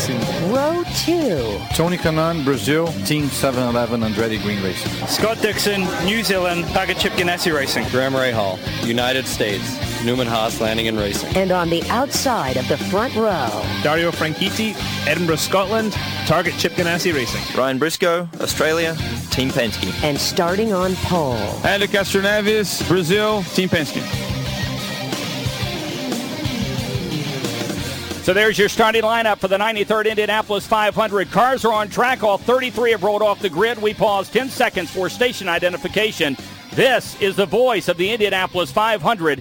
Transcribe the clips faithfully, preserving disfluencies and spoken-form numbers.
Racing. Row two. Tony Kanaan, Brazil, Team seven eleven Andretti Green Racing. Scott Dixon, New Zealand, Target Chip Ganassi Racing. Graham Rahal, United States, Newman Haas Landing and Racing. And on the outside of the front row, Dario Franchitti, Edinburgh, Scotland, Target Chip Ganassi Racing. Ryan Briscoe, Australia, Team Penske. And starting on pole, Hélio Castroneves, Brazil, Team Penske. So there's your starting lineup for the ninety-third Indianapolis five hundred. Cars are on track. All thirty-three have rolled off the grid. We pause ten seconds for station identification. This is the voice of the Indianapolis five hundred.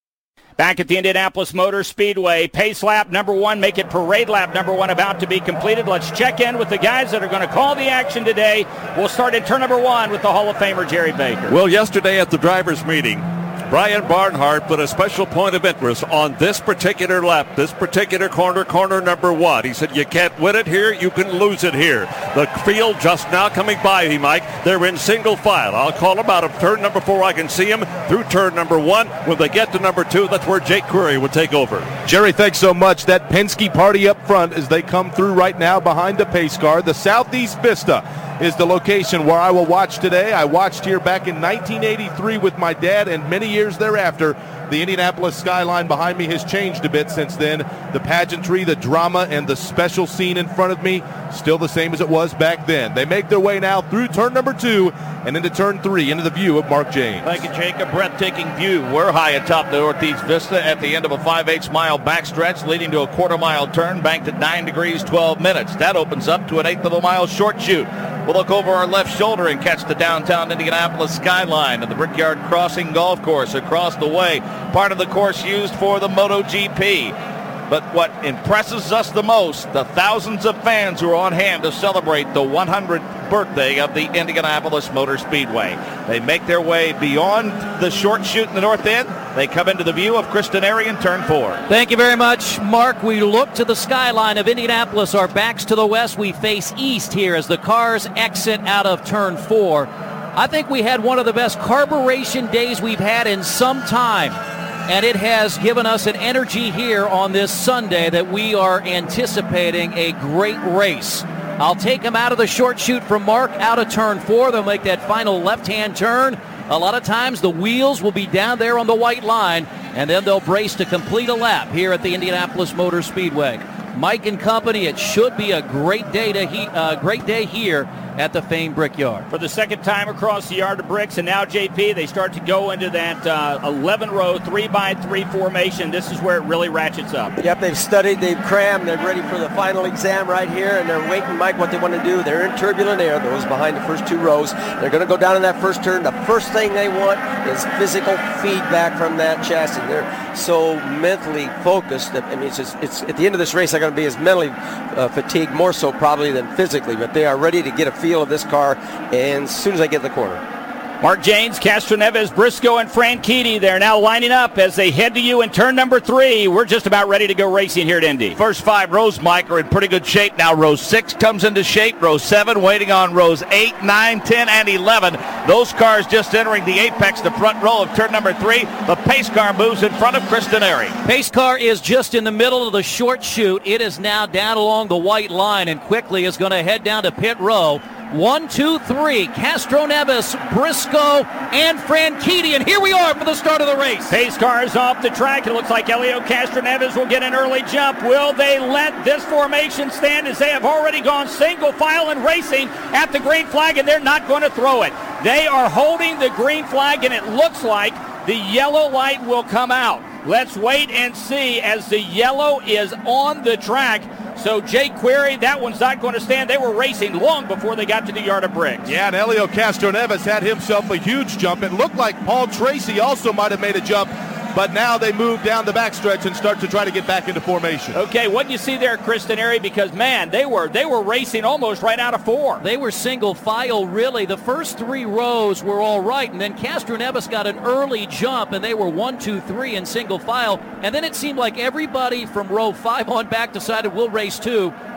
Back at the Indianapolis Motor Speedway, pace lap number one, make it parade lap number one about to be completed. Let's check in with the guys that are going to call the action today. We'll start in turn number one with the Hall of Famer, Jerry Baker. Well, yesterday at the drivers' meeting, Brian Barnhart put a special point of interest on this particular lap, this particular corner, corner number one. He said, you can't win it here, you can lose it here. The field just now coming by me, Mike. They're in single file. I'll call them out of turn number four. I can see them through turn number one. When they get to number two, that's where Jake Query would take over. Jerry, thanks so much. That Penske party up front as they come through right now behind the pace car. The Southeast Vista is the location where I will watch today. I watched here back in nineteen eighty-three with my dad, and many years thereafter. The Indianapolis skyline behind me has changed a bit since then. The pageantry, the drama, and the special scene in front of me, still the same as it was back then. They make their way now through turn number two and into turn three, into the view of Mark James. Thank you, Jake. A breathtaking view. We're high atop the Northeast Vista at the end of a five eighths mile backstretch leading to a quarter mile turn banked at nine degrees, twelve minutes. That opens up to an eighth of a mile short chute. We'll look over our left shoulder and catch the downtown Indianapolis skyline and the Brickyard Crossing Golf Course across the way, part of the course used for the MotoGP. But what impresses us the most, the thousands of fans who are on hand to celebrate the one hundredth birthday of the Indianapolis Motor Speedway. They make their way beyond the short chute in the north end. They come into the view of Kristineri in turn four. Thank you very much, Mark. We look to the skyline of Indianapolis. Our backs to the west. We face east here as the cars exit out of turn four. I think we had one of the best carburation days we've had in some time. And it has given us an energy here on this Sunday that we are anticipating a great race. I'll take them out of the short chute from Mark, out of turn four. They'll make that final left-hand turn. A lot of times the wheels will be down there on the white line, and then they'll brace to complete a lap here at the Indianapolis Motor Speedway. Mike and company, it should be a great day to he, uh, great day here at the famed Brickyard. For the second time across the yard of bricks, and now, J P, they start to go into that uh, eleven-row, three by three formation. This is where it really ratchets up. Yep, they've studied, they've crammed, they're ready for the final exam right here, and they're waiting, Mike, what they want to do. They're in turbulent air, those behind the first two rows. They're going to go down in that first turn. The first thing they want is physical feedback from that chassis. They're so mentally focused. That, I mean, it's, just, it's at the end of this race, they're going to be as mentally uh, fatigued, more so probably than physically, but they are ready to get a feel of this car, and as soon as I get in the corner. Mark James, Castroneves, Briscoe, and Franchitti, they're now lining up as they head to you in turn number three. We're just about ready to go racing here at Indy. First five rows, Mike, are in pretty good shape now. Row six comes into shape. Row seven waiting on rows eight, nine, ten, and eleven. Those cars just entering the apex, the front row of turn number three. The pace car moves in front of Kristineri. Pace car is just in the middle of the short chute. It is now down along the white line and quickly is going to head down to pit row. One, two, three, Castroneves, Briscoe, and Franchitti. And here we are for the start of the race. Pace car is off the track. It looks like Hélio Castroneves will get an early jump. Will they let this formation stand as they have already gone single file and racing at the green flag, and they're not going to throw it. They are holding the green flag, and it looks like the yellow light will come out. Let's wait and see as the yellow is on the track. So Jake Query, that one's not going to stand. They were racing long before they got to the yard of bricks. Yeah, and Hélio Castroneves had himself a huge jump. It looked like Paul Tracy also might have made a jump, but now they move down the backstretch and start to try to get back into formation. Okay, what do you see there, Kristineri? Because, man, they were they were racing almost right out of four. They were single file, really. The first three rows were all right, and then Castroneves got an early jump, and they were one, two, three in single file. And then it seemed like everybody from row five on back decided we'll race two.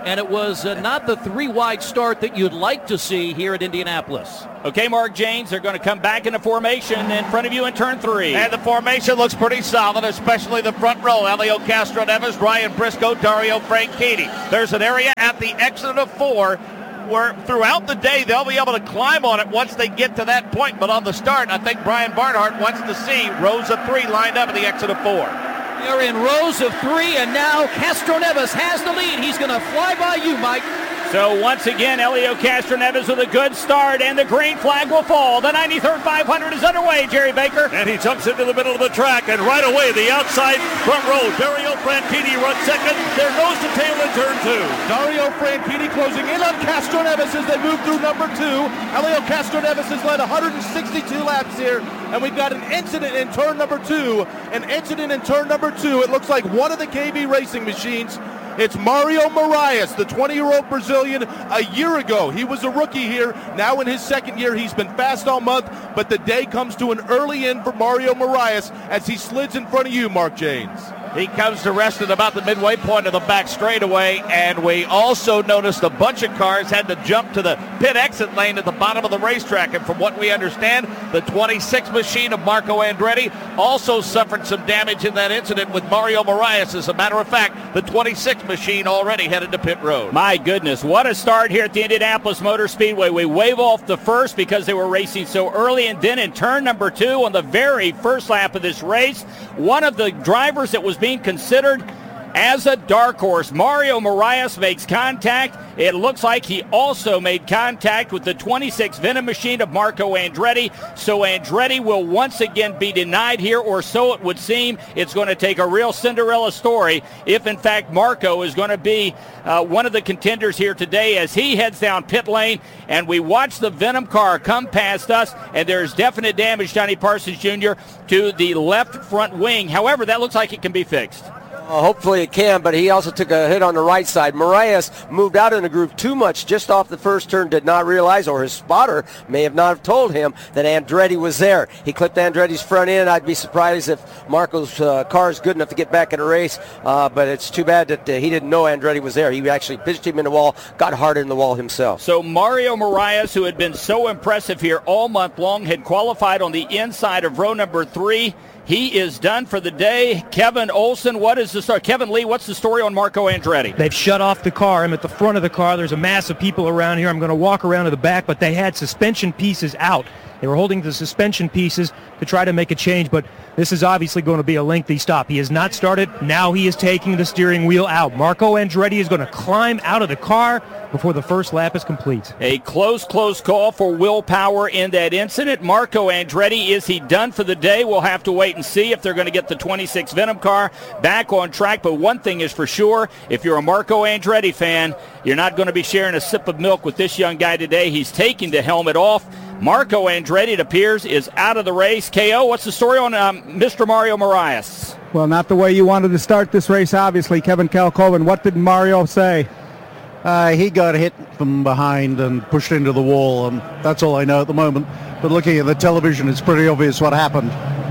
and it was uh, not the three-wide start that you'd like to see here at Indianapolis. Okay, Mark Janes, they're going to come back into formation in front of you in turn three. And the formation looks pretty solid, especially the front row. Elio Castroneves, Ryan Briscoe, Dario Franchitti. There's an area at the exit of four where throughout the day they'll be able to climb on it once they get to that point. But on the start, I think Brian Barnhart wants to see rows of three lined up at the exit of four. They're in rows of three, and now Castroneves has the lead. He's going to fly by you, Mike. So once again, Elio Castroneves with a good start, and the green flag will fall. The ninety-third five hundred is underway, Jerry Baker. And he jumps into the middle of the track, and right away, the outside front row, Dario Franchitti runs second. They're nose to tail in turn two. Dario Franchitti closing in on Castroneves as they move through number two. Elio Castroneves has led one hundred sixty-two laps here, and we've got an incident in turn number two. An incident in turn number two. It looks like one of the K B Racing machines. It's Mario Moraes, the twenty-year-old Brazilian. A year ago, he was a rookie here. Now in his second year, he's been fast all month, but the day comes to an early end for Mario Moraes as he slids in front of you, Mark Janes. He comes to rest at about the midway point of the back straightaway, and we also noticed a bunch of cars had to jump to the pit exit lane at the bottom of the racetrack. And from what we understand, the twenty-six machine of Marco Andretti also suffered some damage in that incident with Mario Moraes. As a matter of fact, the twenty-six machine already headed to pit road. My goodness, what a start here at the Indianapolis Motor Speedway. We wave off the first because they were racing so early, and then in turn number two on the very first lap of this race, one of the drivers that was being considered as a dark horse, Mario Moraes, makes contact. It looks like he also made contact with the twenty-six Venom machine of Marco Andretti. So Andretti will once again be denied here, or so it would seem. It's going to take a real Cinderella story if, in fact, Marco is going to be uh, one of the contenders here today as he heads down pit lane. And we watch the Venom car come past us, and there's definite damage, Johnny Parsons Junior, to the left front wing. However, that looks like it can be fixed. Uh, hopefully it can, but he also took a hit on the right side. Moraes moved out in the groove too much just off the first turn, did not realize, or his spotter may have not have told him that Andretti was there. He clipped Andretti's front end. I'd be surprised if Marco's uh, car is good enough to get back in a race, uh, but it's too bad that uh, he didn't know Andretti was there. He actually pitched him in the wall, got hard in the wall himself. So Mario Moraes, who had been so impressive here all month long, had qualified on the inside of row number three. He is done for the day. Kevin Olson, what is the story? Kevin Lee, what's the story on Marco Andretti? They've shut off the car. I'm at the front of the car. There's a mass of people around here. I'm going to walk around to the back, but they had suspension pieces out. They were holding the suspension pieces to try to make a change, but this is obviously going to be a lengthy stop. He has not started. Now he is taking the steering wheel out. Marco Andretti is going to climb out of the car before the first lap is complete. A close, close call for willpower in that incident. Marco Andretti, is he done for the day? We'll have to wait and see if they're going to get the twenty-six Venom car back on track. But one thing is for sure, if you're a Marco Andretti fan, you're not going to be sharing a sip of milk with this young guy today. He's taking the helmet off. Marco Andretti, it appears, is out of the race. K O, what's the story on um, Mister Mario Moraes? Well, not the way you wanted to start this race, obviously. Kevin Kalkoven, what did Mario say? Uh, he got hit from behind and pushed into the wall, and that's all I know at the moment. But looking at the television, it's pretty obvious what happened.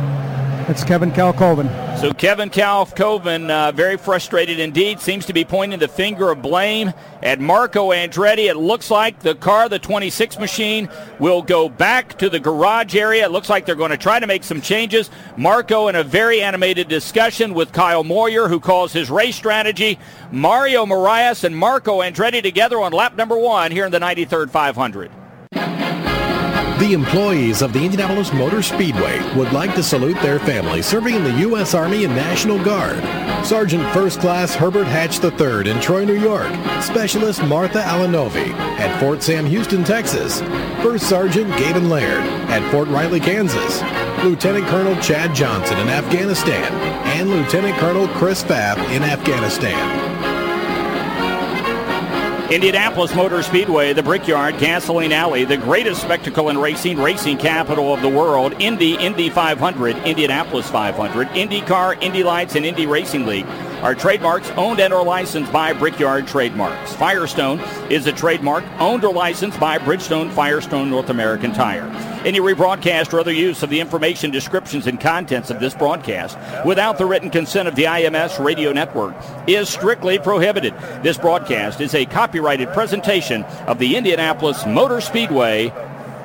It's Kevin Kalkoven. So Kevin Kalkoven, uh, very frustrated indeed, seems to be pointing the finger of blame at Marco Andretti. It looks like the car, the twenty-six machine, will go back to the garage area. It looks like they're going to try to make some changes. Marco in a very animated discussion with Kyle Moyer, who calls his race strategy. Mario Moraes and Marco Andretti together on lap number one here in the ninety-third five hundred. The employees of the Indianapolis Motor Speedway would like to salute their family serving in the U S Army and National Guard. Sergeant First Class Herbert Hatch the third in Troy, New York. Specialist Martha Alanovi at Fort Sam Houston, Texas. First Sergeant Gavin Laird at Fort Riley, Kansas. Lieutenant Colonel Chad Johnson in Afghanistan. And Lieutenant Colonel Chris Pfaff in Afghanistan. Indianapolis Motor Speedway, the Brickyard, Gasoline Alley, the greatest spectacle in racing, racing capital of the world. Indy, Indy five hundred, Indianapolis five hundred, IndyCar, Indy Lights, and Indy Racing League. are trademarks owned and or licensed by Brickyard Trademarks. Firestone is a trademark owned or licensed by Bridgestone Firestone North American Tire. Any rebroadcast or other use of the information, descriptions, and contents of this broadcast without the written consent of the I M S Radio Network is strictly prohibited. This broadcast is a copyrighted presentation of the Indianapolis Motor Speedway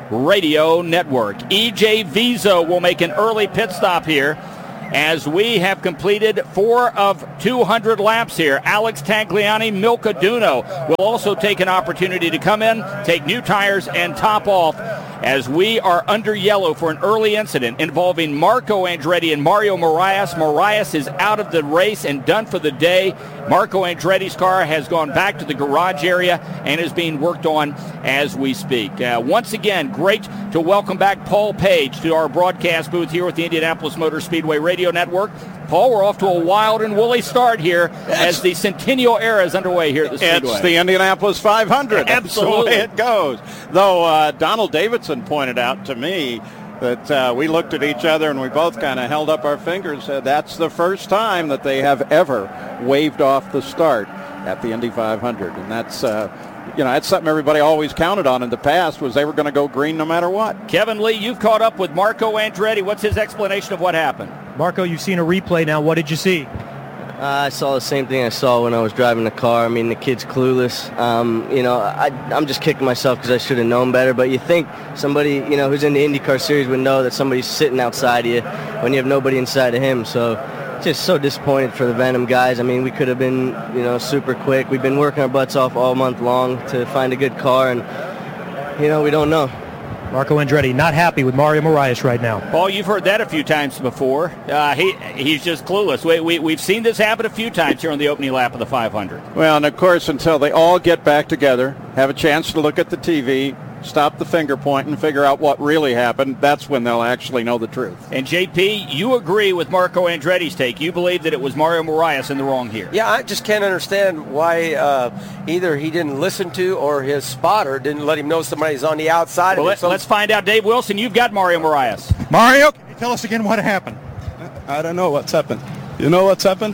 Radio Network. E J Vizo will make an early pit stop here as we have completed four of two hundred laps here. Alex Tagliani, Milka Duno will also take an opportunity to come in, take new tires, and top off as we are under yellow for an early incident involving Marco Andretti and Mario Moraes. Moraes is out of the race and done for the day. Marco Andretti's car has gone back to the garage area and is being worked on as we speak. Uh, once again, great to welcome back Paul Page to our broadcast booth here with the Indianapolis Motor Speedway Radio Network. Paul, we're off to a wild and woolly start here as the Centennial era is underway here at the Speedway. It's the Indianapolis five hundred. Absolutely. That's the way it goes. Though uh, Donald Davidson pointed out to me that uh, we looked at each other and we both kind of held up our fingers. Said that's the first time that they have ever waved off the start at the Indy five hundred. And that's, uh, you know, that's something everybody always counted on in the past, was they were going to go green no matter what. Kevin Lee, you've caught up with Marco Andretti. What's his explanation of what happened? Marco, you've seen a replay now. What did you see? Uh, I saw the same thing I saw when I was driving the car. I mean, the kid's clueless. Um, you know, I, I'm just kicking myself because I should have known better. But you think somebody, you know, who's in the IndyCar series would know that somebody's sitting outside of you when you have nobody inside of him. So just so disappointed for the Venom guys. I mean, we could have been, you know, super quick. We've been working our butts off all month long to find a good car, and, you know, we don't know. Marco Andretti not happy with Mario Moraes right now. Paul, you've heard that a few times before. Uh, he He's just clueless. We, we, we've seen this happen a few times here on the opening lap of the five hundred. Well, and of course, until they all get back together, have a chance to look at the T V, stop the finger pointing, and figure out what really happened, that's when they'll actually know the truth. And J P, you agree with Marco Andretti's take. You believe that it was Mario Moraes in the wrong here. Yeah, I just can't understand why uh, either he didn't listen to or his spotter didn't let him know somebody's on the outside. Well, of let, so let's find out. Dave Wilson, you've got Mario Moraes. Mario, can you tell us again what happened? I don't know what's happened. You know what's happened?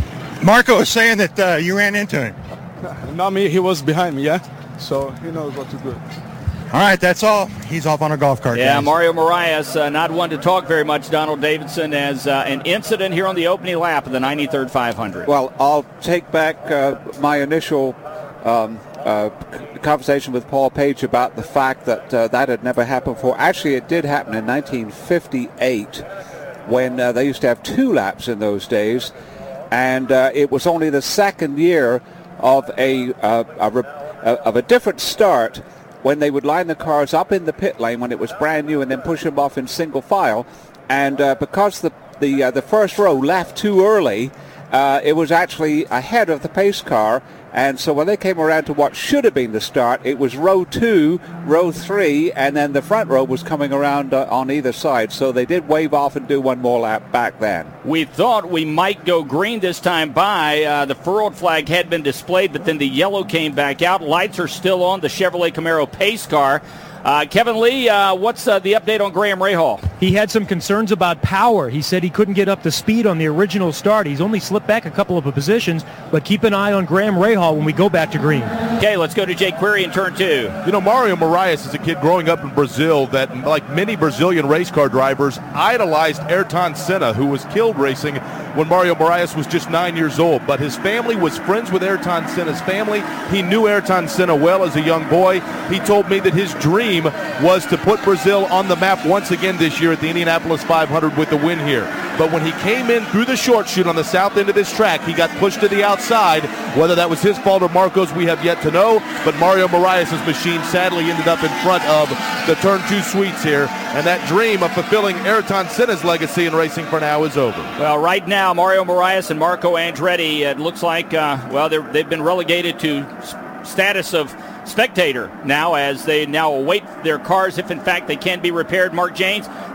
Marco is saying that uh, you ran into him. Not me. He was behind me, yeah? So he knows what to do. All right, that's all. He's off on a golf cart. Yeah, guys. Mario Moraes, uh, not one to talk very much, Donald Davidson, as uh, an incident here on the opening lap of the ninety-third five hundred. Well, I'll take back uh, my initial um, uh, conversation with Paul Page about the fact that uh, that had never happened before. Actually, it did happen in nineteen fifty-eight when uh, they used to have two laps in those days, and uh, it was only the second year of a, uh, a re- uh, of a different start when they would line the cars up in the pit lane when it was brand new and then push them off in single file. And uh, because the the, uh, the first row left too early, uh, it was actually ahead of the pace car. And so when they came around to what should have been the start, it was row two, row three, and then the front row was coming around uh, on either side. So they did wave off and do one more lap back then. We thought we might go green this time by. Uh, the furled flag had been displayed, but then the yellow came back out. Lights are still on the Chevrolet Camaro pace car. Uh, Kevin Lee, uh, what's uh, the update on Graham Rahal? He had some concerns about power. He said he couldn't get up to speed on the original start. He's only slipped back a couple of positions, but keep an eye on Graham Rahal when we go back to green. Okay, let's go to Jake Query in turn two. You know, Mario Moraes is a kid growing up in Brazil that, like many Brazilian race car drivers, idolized Ayrton Senna, who was killed racing when Mario Moraes was just nine years old. But his family was friends with Ayrton Senna's family. He knew Ayrton Senna well as a young boy. He told me that his dream was to put Brazil on the map once again this year at the Indianapolis five hundred with the win here. But when he came in through the short chute on the south end of this track, he got pushed to the outside. Whether that was his fault or Marco's, we have yet to know. But Mario Moraes' machine sadly ended up in front of the turn two suites here. And that dream of fulfilling Ayrton Senna's legacy in racing for now is over. Well, right now, Mario Moraes and Marco Andretti, it looks like, uh, well, they've been relegated to status of spectator now as they now await their cars if in fact they can be repaired. Mark Janes,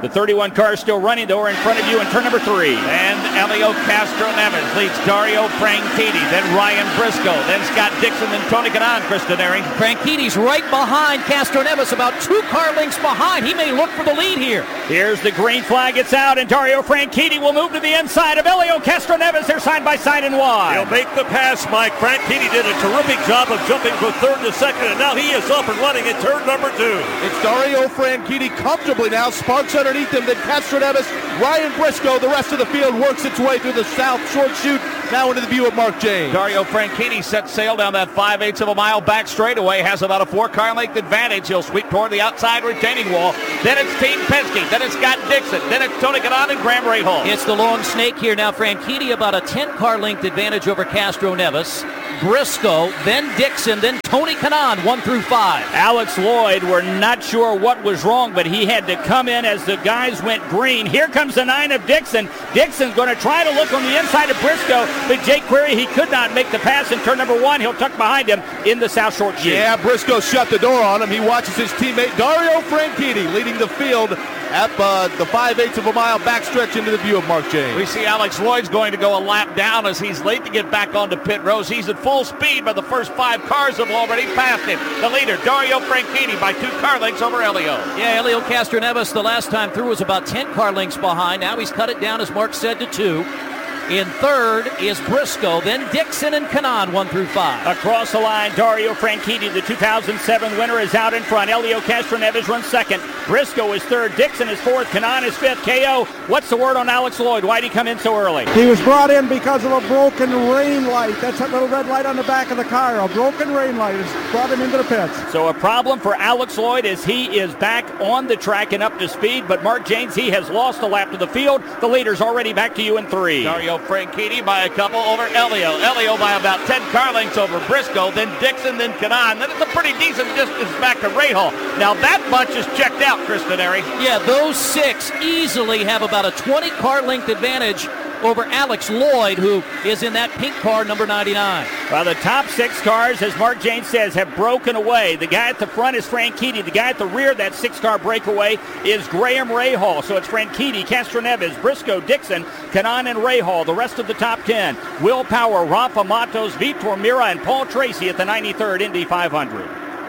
The thirty-one cars still running, though, are in front of you in turn number three. And Elio Castroneves leads Dario Franchitti, then Ryan Briscoe, then Scott Dixon, then Tony Kanaan, Cristaneri. Franchitti's right behind Castroneves, about two car lengths behind. He may look for the lead here. Here's the green flag. It's out, and Dario Franchitti will move to the inside of Elio Castroneves. They're side by side and wide. He'll make the pass, Mike. Franchitti did a terrific job of jumping from third to second, and now he is up and running in turn number two. It's Dario Franchitti comfortably now. Sparks underneath him, then Castroneves, Ryan Briscoe. The rest of the field works its way through the south short chute, now into the view of Mark James. Dario Franchitti sets sail down that five-eighths of a mile back straightaway, has about a four-car length advantage. He'll sweep toward the outside retaining wall. Then it's Team Penske, then it's Scott Dixon, then it's Tony Kanaan and Graham Rahal. It's the long snake here now. Franchitti about a ten-car length advantage over Castroneves. Briscoe, then Dixon, then Tony Kanaan, one through five. Alex Lloyd, we're not sure what was wrong, but he had to come in as the guys went green. Here comes the nine of Dixon. Dixon's going to try to look on the inside of Briscoe, but Jake Query, he could not make the pass in turn number one. He'll tuck behind him in the south short chute. Yeah, Briscoe shut the door on him. He watches his teammate Dario Franchitti leading the field at uh, the five-eighths of a mile backstretch into the view of Mark James. We see Alex Lloyd's going to go a lap down as he's late to get back onto pit rows. He's at full speed, but the first five cars have already passed him. The leader, Dario Franchitti, by two car lengths over Elio. Yeah, Elio Castroneves the last time through was about ten car lengths behind. Now he's cut it down, as Mark said, to two. In third is Briscoe, then Dixon and Kanaan, one through five. Across the line, Dario Franchitti, the two thousand seven winner, is out in front. Elio Castroneves runs second. Briscoe is third. Dixon is fourth. Kanaan is fifth. K O, what's the word on Alex Lloyd? Why'd he come in so early? He was brought in because of a broken rain light. That's that little red light on the back of the car. A broken rain light has brought him into the pits. So a problem for Alex Lloyd as he is back on the track and up to speed, but Mark James, he has lost a lap to the field. The leader's already back to you in three. Dario Franchitti by a couple over Elio. Elio by about ten car lengths over Briscoe, then Dixon, then Kanaan. Then it's a pretty decent distance back to Rahal. Now that bunch is checked out, Cristaneri. Yeah, those six easily have about a twenty car length advantage over Alex Lloyd, who is in that pink car, number ninety-nine. Well, the top six cars, as Mark James says, have broken away. The guy at the front is Franchitti. The guy at the rear, that six-car breakaway, is Graham Rahal. So it's Franchitti, Castroneves, Briscoe, Dixon, Kanaan, and Rahal. The rest of the top ten, Will Power, Rafa Matos, Vitor Mira, and Paul Tracy at the ninety-third Indy five hundred.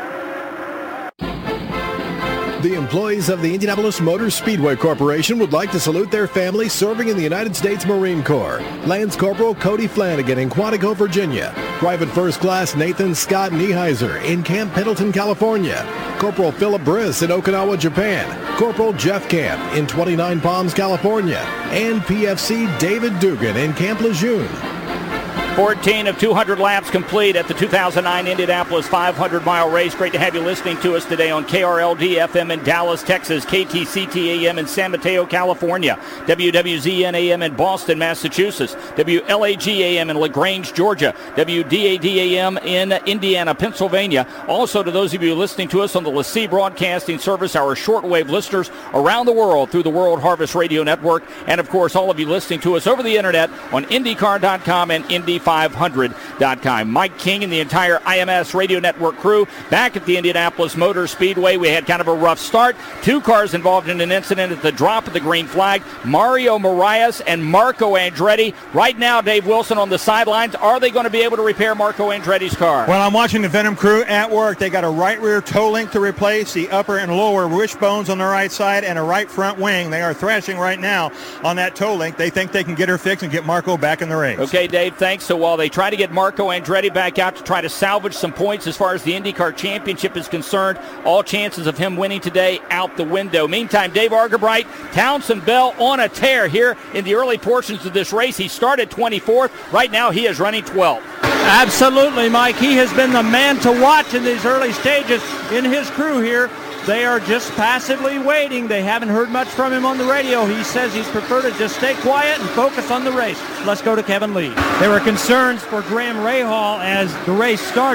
The employees of the Indianapolis Motor Speedway Corporation would like to salute their families serving in the United States Marine Corps. Lance Corporal Cody Flanagan in Quantico, Virginia. Private First Class Nathan Scott Nieheiser in Camp Pendleton, California. Corporal Philip Briss in Okinawa, Japan. Corporal Jeff Camp in twenty-nine Palms, California. And P F C David Dugan in Camp Lejeune. fourteen of two hundred laps complete at the two thousand nine Indianapolis five hundred mile race. Great to have you listening to us today on K R L D F M in Dallas, Texas, K T C T A M in San Mateo, California, W W Z N A M in Boston, Massachusetts, W L A G A M in LaGrange, Georgia, W D A D A M in Indiana, Pennsylvania. Also to those of you listening to us on the LaCie Broadcasting Service, our shortwave listeners around the world through the World Harvest Radio Network, and of course all of you listening to us over the internet on IndyCar dot com and Indy five hundred dot com. Mike King and the entire I M S Radio Network crew back at the Indianapolis Motor Speedway. We had kind of a rough start. Two cars involved in an incident at the drop of the green flag. Mario Moraes and Marco Andretti. Right now, Dave Wilson on the sidelines. Are they going to be able to repair Marco Andretti's car? Well, I'm watching the Venom crew at work. They got a right rear toe link to replace, the upper and lower wishbones on the right side, and a right front wing. They are thrashing right now on that toe link. They think they can get her fixed and get Marco back in the race. Okay, Dave, thanks. So while they try to get Marco Andretti back out to try to salvage some points as far as the IndyCar Championship is concerned, all chances of him winning today out the window. Meantime, Dave Argabright, Townsend Bell on a tear here in the early portions of this race. He started twenty-fourth. Right now, he is running twelfth. Absolutely, Mike. He has been the man to watch in these early stages in his crew here. They are just passively waiting. They haven't heard much from him on the radio. He says he's preferred to just stay quiet and focus on the race. Let's go to Kevin Lee. There were concerns for Graham Rahal as the race started.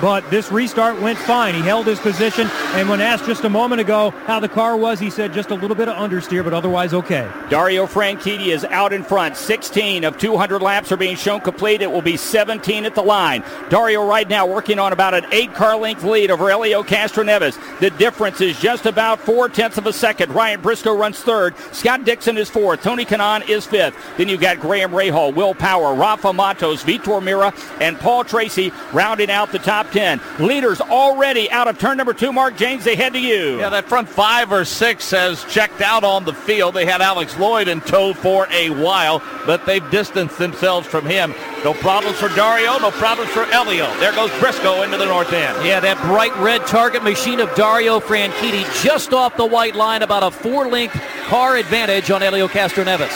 but this restart went fine. He held his position, and when asked just a moment ago how the car was, he said just a little bit of understeer, but otherwise okay. Dario Franchitti is out in front. sixteen of two hundred laps are being shown complete. It will be seventeen at the line. Dario right now working on about an eight-car length lead over Helio Castroneves. The difference is just about four-tenths of a second. Ryan Briscoe runs third. Scott Dixon is fourth. Tony Kanaan is fifth. Then you've got Graham Rahal, Will Power, Rafa Matos, Vitor Mira, and Paul Tracy rounding out the top ten. Leaders already out of turn number two. Mark James, they head to you. Yeah, that front five or six has checked out on the field. They had Alex Lloyd in tow for a while, but they've distanced themselves from him. No problems for Dario, no problems for Helio. There goes Briscoe into the north end. Yeah, that bright red target machine of Dario Franchitti just off the white line, about a four-length car advantage on Helio Castroneves.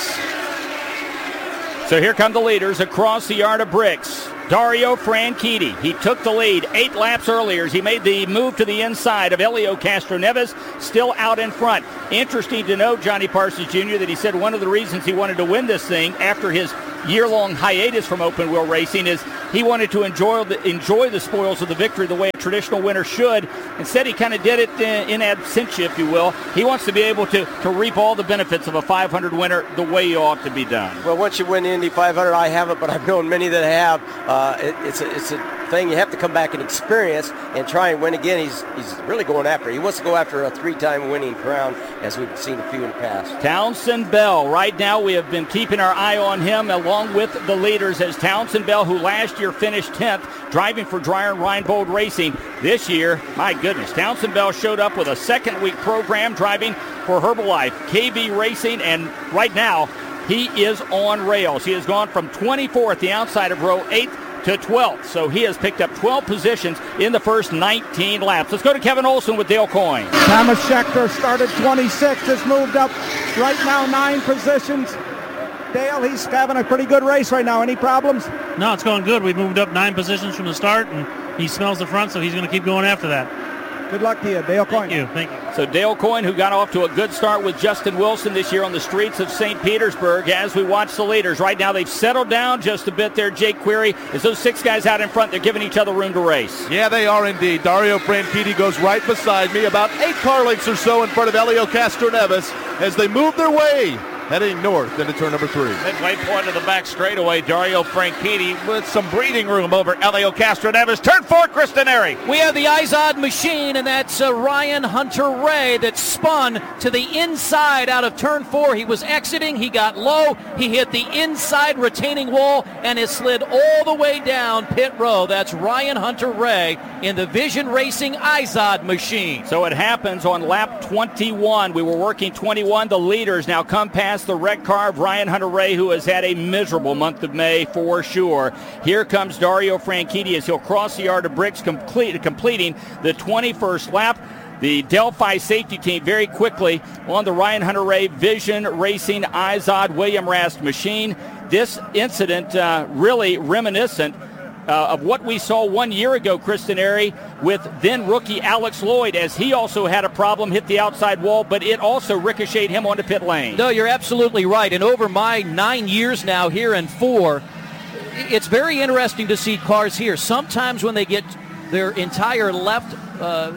So here come the leaders across the yard of bricks. Dario Franchitti, he took the lead eight laps earlier as he made the move to the inside of Helio Castroneves, still out in front. Interesting to note, Johnny Parsons Junior, that he said one of the reasons he wanted to win this thing after his year-long hiatus from open wheel racing is he wanted to enjoy the, enjoy the spoils of the victory the way a traditional winner should. Instead, he kind of did it in, in absentia, if you will. He wants to be able to, to reap all the benefits of a five hundred winner the way you ought to be done. Well, once you win the Indy five hundred, I haven't, but I've known many that have. Uh, it, it's, a, it's a thing you have to come back and experience and try and win again. He's he's really going after it. He wants to go after a three-time winning crown, as we've seen a few in the past. Townsend Bell, right now we have been keeping our eye on him along with the leaders, as Townsend Bell, who last year finished tenth, driving for Dreyer and Reinbold Racing. This year, my goodness, Townsend Bell showed up with a second-week program driving for Herbalife, K V Racing, and right now he is on rails. He has gone from twenty-fourth, the outside of row eighth, to twelfth. So he has picked up twelve positions in the first nineteen laps. Let's go to Kevin Olson with Dale Coyne. Thomas Schechter started twenty-sixth, has moved up right now nine positions. Dale, he's having a pretty good race right now. Any problems? No, it's going good. We've moved up nine positions from the start, and he smells the front, so he's going to keep going after that. Good luck to you, Dale Coyne. Thank you. Thank you. So Dale Coyne, who got off to a good start with Justin Wilson this year on the streets of Saint Petersburg, as we watch the leaders. Right now they've settled down just a bit there, Jake Query. As those six guys out in front, they're giving each other room to race. Yeah, they are indeed. Dario Franchitti goes right beside me, about eight car lengths or so in front of Helio Castroneves as they move their way heading north into turn number three. Midway point of the back straightaway, Dario Franchitti with some breathing room over Helio Castroneves. Turn four, Kristen Airy. We have the Izod machine, and that's uh, Ryan Hunter-Reay that spun to the inside out of turn four. He was exiting, he got low, he hit the inside retaining wall, and it slid all the way down pit row. That's Ryan Hunter-Reay in the Vision Racing Izod machine. So it happens on lap twenty-one. We were working twenty-one. The leaders now come past the red car of Ryan Hunter-Reay, who has had a miserable month of May for sure. Here comes Dario Franchitti as he'll cross the yard of bricks, complete, completing the twenty-first lap. The Delphi safety team very quickly on the Ryan Hunter-Reay Vision Racing Izod William Rast machine. This incident uh, really reminiscent Uh, of what we saw one year ago, Kristen Airy, with then rookie Alex Lloyd, as he also had a problem, hit the outside wall, but it also ricocheted him onto pit lane. No, you're absolutely right. And over my nine years now here in four, it's very interesting to see cars here. Sometimes when they get their entire left uh,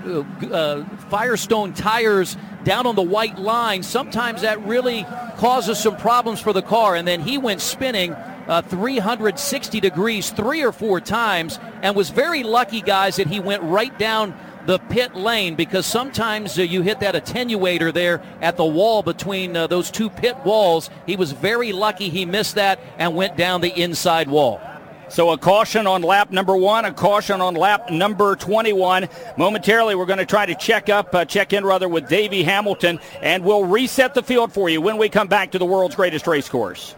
uh, Firestone tires down on the white line, sometimes that really causes some problems for the car. And then he went spinning Uh, three hundred sixty degrees three or four times, and was very lucky, guys, that he went right down the pit lane, because sometimes uh, you hit that attenuator there at the wall between uh, those two pit walls. He was very lucky he missed that and went down the inside wall. So a caution on lap number one, a caution on lap number twenty-one. Momentarily, we're going to try to check up, uh, check in rather, with Davey Hamilton, and we'll reset the field for you when we come back to the world's greatest race course.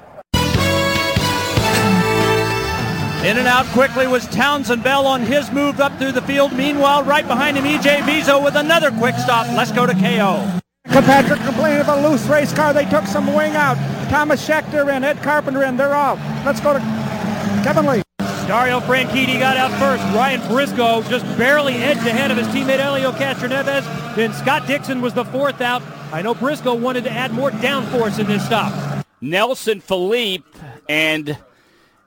In and out quickly was Townsend Bell on his move up through the field. Meanwhile, right behind him, E J Vizo with another quick stop. Let's go to K O. Patrick complaining about a loose race car. They took some wing out. Thomas Schechter in, Ed Carpenter in. They're off. Let's go to Kevin Lee. Dario Franchitti got out first. Ryan Briscoe just barely edged ahead of his teammate Helio Castroneves. Then Scott Dixon was the fourth out. I know Briscoe wanted to add more downforce in this stop. Nelson Philippe and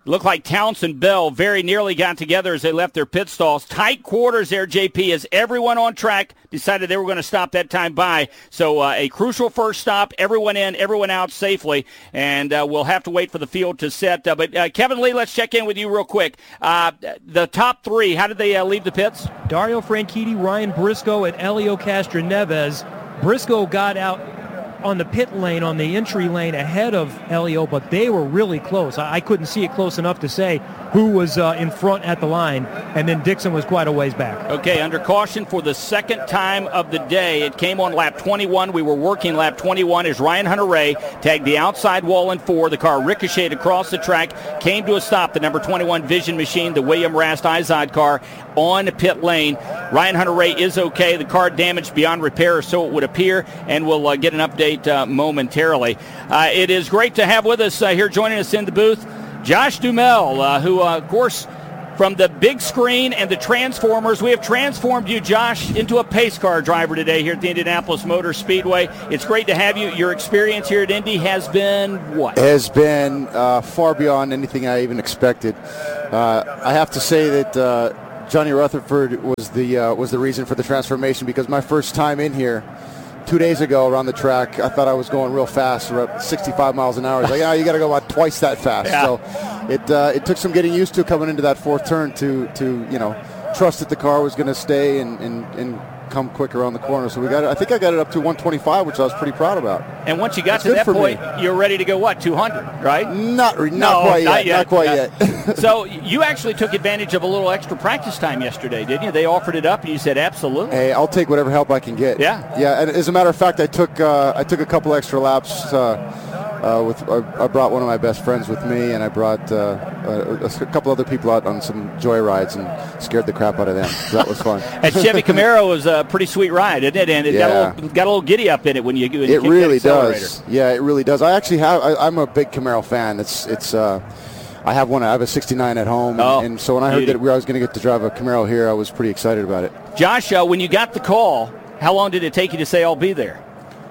Looked like Townsend Bell very nearly got together as they left their pit stalls. Tight quarters there, J P, as everyone on track decided they were going to stop that time by. So uh, a crucial first stop, everyone in, everyone out safely, and uh, we'll have to wait for the field to set. Uh, but uh, Kevin Lee, let's check in with you real quick. Uh, the top three, how did they uh, leave the pits? Dario Franchitti, Ryan Briscoe, and Elio Castroneves. Briscoe got out on the pit lane, on the entry lane ahead of Elio, but they were really close. I, I couldn't see it close enough to say who was uh, in front at the line, and then Dixon was quite a ways back. Okay, under caution for the second time of the day. It came on lap twenty-one. We were working lap twenty-one as Ryan Hunter-Reay tagged the outside wall in four. The car ricocheted across the track, came to a stop. The number twenty-one Vision Machine, the William Rast Izod car, on pit lane. Ryan Hunter-Reay is okay. The car damaged beyond repair, or so it would appear, and we'll uh, get an update Uh, momentarily. Uh, it is great to have with us uh, here joining us in the booth Josh Duhamel, uh, who uh, of course from the big screen and the Transformers, we have transformed you, Josh, into a pace car driver today here at the Indianapolis Motor Speedway. It's great to have you. Your experience here at Indy has been what? Has been uh, far beyond anything I even expected. Uh, I have to say that uh, Johnny Rutherford was the uh, was the reason for the transformation, because my first time in here two days ago around the track, I thought I was going real fast. We're at sixty-five miles an hour. He's like, yeah, you got to go about twice that fast. Yeah. So it uh, it took some getting used to coming into that fourth turn to to you know trust that the car was going to stay and, and, and come quick around the corner. So we got it. I think I got it up to one twenty-five, which I was pretty proud about. And once you got That's to good that for point, me. you're ready to go, what, two hundred, right? Not, re- not no, quite not yet. yet. Not quite Yeah. yet. So you actually took advantage of a little extra practice time yesterday, didn't you? They offered it up, and you said absolutely. Hey, I'll take whatever help I can get. Yeah. Yeah, and as a matter of fact, I took uh, I took a couple extra laps. Uh, uh, with I, I brought one of my best friends with me, and I brought uh, a, a couple other people out on some joyrides and scared the crap out of them. So that was fun. That Chevy Camaro was a pretty sweet ride, didn't it? And it Yeah. got, a little, got a little giddy up in it when you, when you It kicked that really accelerator. does. Yeah, it really does. I actually have. I, I'm a big Camaro fan. It's it's. Uh, I have one. I have a sixty-nine at home, and, Oh, and so when I heard beauty. that we, I was going to get to drive a Camaro here, I was pretty excited about it. Josh, uh, when you got the call, how long did it take you to say I'll be there?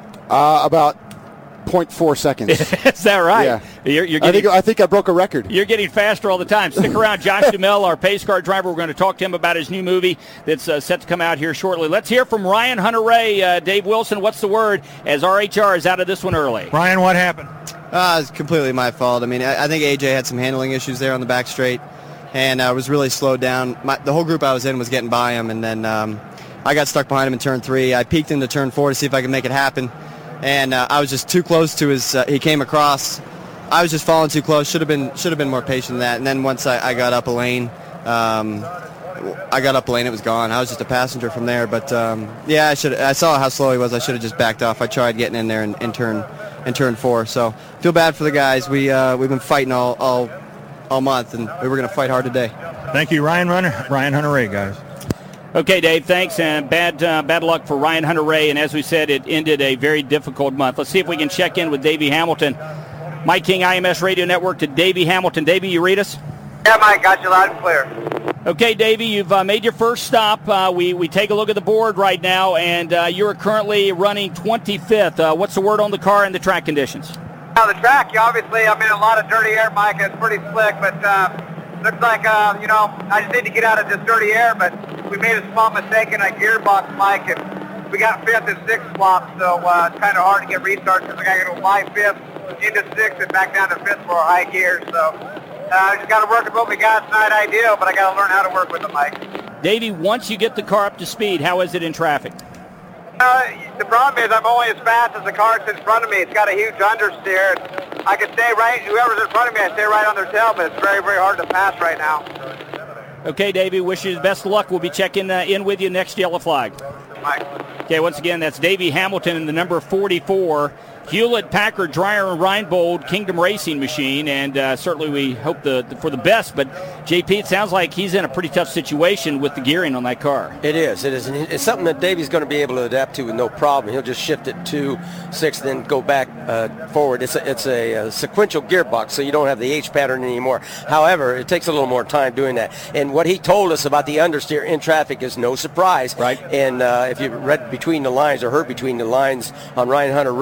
Uh, about zero point four seconds. Is that right? Yeah. You're, you're I getting, think I think I broke a record. You're getting faster all the time. Stick around. Josh Duhamel, our pace car driver. We're going to talk to him about his new movie that's uh, set to come out here shortly. Let's hear from Ryan Hunter-Reay. Uh, Dave Wilson, what's the word as R H R is out of this one early? Ryan, what happened? Uh, it's completely my fault. I mean, I, I think A J had some handling issues there on the back straight, and I uh, was really slowed down. My, the whole group I was in was getting by him, and then um, I got stuck behind him in turn three. I peeked into turn four to see if I could make it happen, and uh, I was just too close to his. Uh, he came across. I was just falling too close. Should have been should have been more patient than that. And then once I, I got up a lane, um, I got up a lane. It was gone. I was just a passenger from there. But um, yeah, I should. I saw how slow he was. I should have just backed off. I tried getting in there in, in turn in turn four. So feel bad for the guys. We uh, we've been fighting all all all month, and we were going to fight hard today. Thank you, Ryan Runner, Ryan Hunter-Reay, guys. Okay, Dave, thanks, and bad uh, bad luck for Ryan Hunter-Reay. And as we said, it ended a very difficult month. Let's see if we can check in with Davey Hamilton. Mike King, I M S Radio Network, to Davey Hamilton. Davey, you read us? Yeah, Mike, got you loud and clear. Okay, Davey, you've uh, made your first stop. Uh, we, we take a look at the board right now, and uh, you're currently running twenty-fifth. Uh, what's the word on the car and the track conditions? Now, the track, obviously, I'm in a lot of dirty air, Mike. It's pretty slick, but uh, looks like, uh, you know, I just need to get out of this dirty air, but we made a small mistake in our gearbox, Mike, and we got fifth and sixth swaps, so uh, it's kind of hard to get restarts because I got to go by fifth into sixth and back down to fifth for high gears, so uh, I just got to work with what we got. It's not ideal, but I got to learn how to work with it, Mike. Davey, once you get the car up to speed, how is it in traffic? Uh, the problem is I'm only as fast as the car that's in front of me. It's got a huge understeer. I can stay right, whoever's in front of me, I stay right on their tail, but it's very, very hard to pass right now. Okay, Davey, wish you the best of luck. We'll be checking uh, in with you next yellow flag. Mike. Okay, once again, that's Davey Hamilton in the number forty-four. Hewlett-Packard Dreyer and Reinbold Kingdom Racing Machine, and uh, certainly we hope the, the for the best. But J P, it sounds like he's in a pretty tough situation with the gearing on that car. It is. It is. And it's something that Davey's going to be able to adapt to with no problem. He'll just shift it to six, then go back uh, forward. It's a, it's a, a sequential gearbox, so you don't have the H pattern anymore. However, it takes a little more time doing that. And what he told us about the understeer in traffic is no surprise. Right. And uh, if you read between the lines or heard between the lines on Ryan Hunter-Reay, what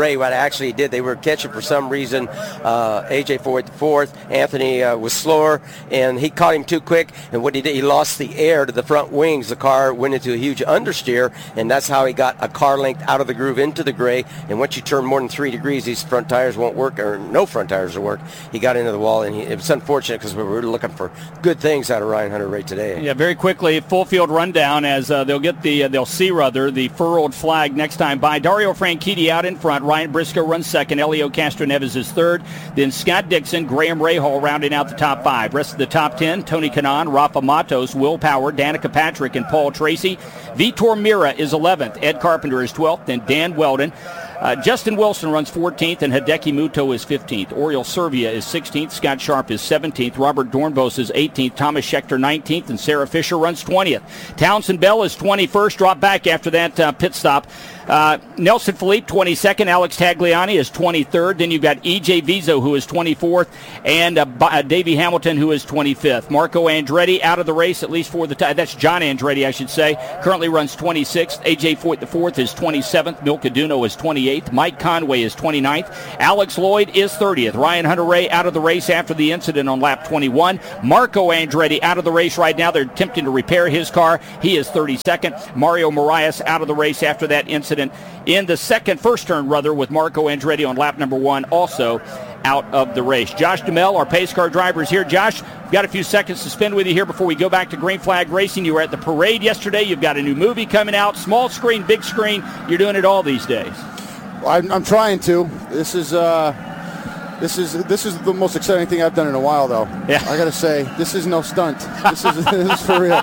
actually he did. They were catching for some reason. Uh, A J Foyt the fourth. Anthony uh, was slower, and he caught him too quick. And what he did, he lost the air to the front wings. The car went into a huge understeer, and that's how he got a car length out of the groove into the gray. And once you turn more than three degrees, these front tires won't work, or no front tires will work. He got into the wall, and he, it was unfortunate because we were looking for good things out of Ryan Hunter-Reay today. Yeah, very quickly, full field rundown as uh, they'll get the, uh, they'll see rather, the furrowed flag next time by. Dario Franchitti out in front. Ryan Briscoe runs second. Elio Castroneves is third. Then Scott Dixon, Graham Rahal rounding out the top five. Rest of the top ten, Tony Kanaan, Rafa Matos, Will Power, Danica Patrick, and Paul Tracy. Vitor Mira is eleventh. Ed Carpenter is twelfth. And Dan Weldon. Uh, Justin Wilson runs fourteenth, and Hideki Muto is fifteenth. Oriol Servia is sixteenth. Scott Sharp is seventeenth. Robert Dornbos is eighteenth. Thomas Schechter nineteenth, and Sarah Fisher runs twentieth. Townsend Bell is twenty-first. Dropped back after that uh, pit stop. Uh, Nelson Philippe, twenty-second. Alex Tagliani is twenty-third. Then you've got E J Vizo, who is twenty-fourth, and uh, B- uh, Davey Hamilton, who is twenty-fifth. Marco Andretti out of the race, at least for the time. That's John Andretti, I should say. Currently runs twenty-sixth. A J Foyt the fourth is twenty-seventh. Milka Duno is twenty-eighth. Mike Conway is twenty-ninth. Alex Lloyd is thirtieth. Ryan Hunter-Reay out of the race after the incident on lap twenty-one. Marco Andretti out of the race right now. They're attempting to repair his car. He is thirty-second. Mario Moraes out of the race after that incident in the second, first turn, rather, with Marco Andretti on lap number one, also out of the race. Josh Duhamel, our pace car driver, is here. Josh, we've got a few seconds to spend with you here before we go back to Green Flag Racing. You were at the parade yesterday. You've got a new movie coming out, small screen, big screen. You're doing it all these days. I'm, I'm trying to. This is uh, this is this is the most exciting thing I've done in a while, though. Yeah. I got to say, this is no stunt. This is this is for real.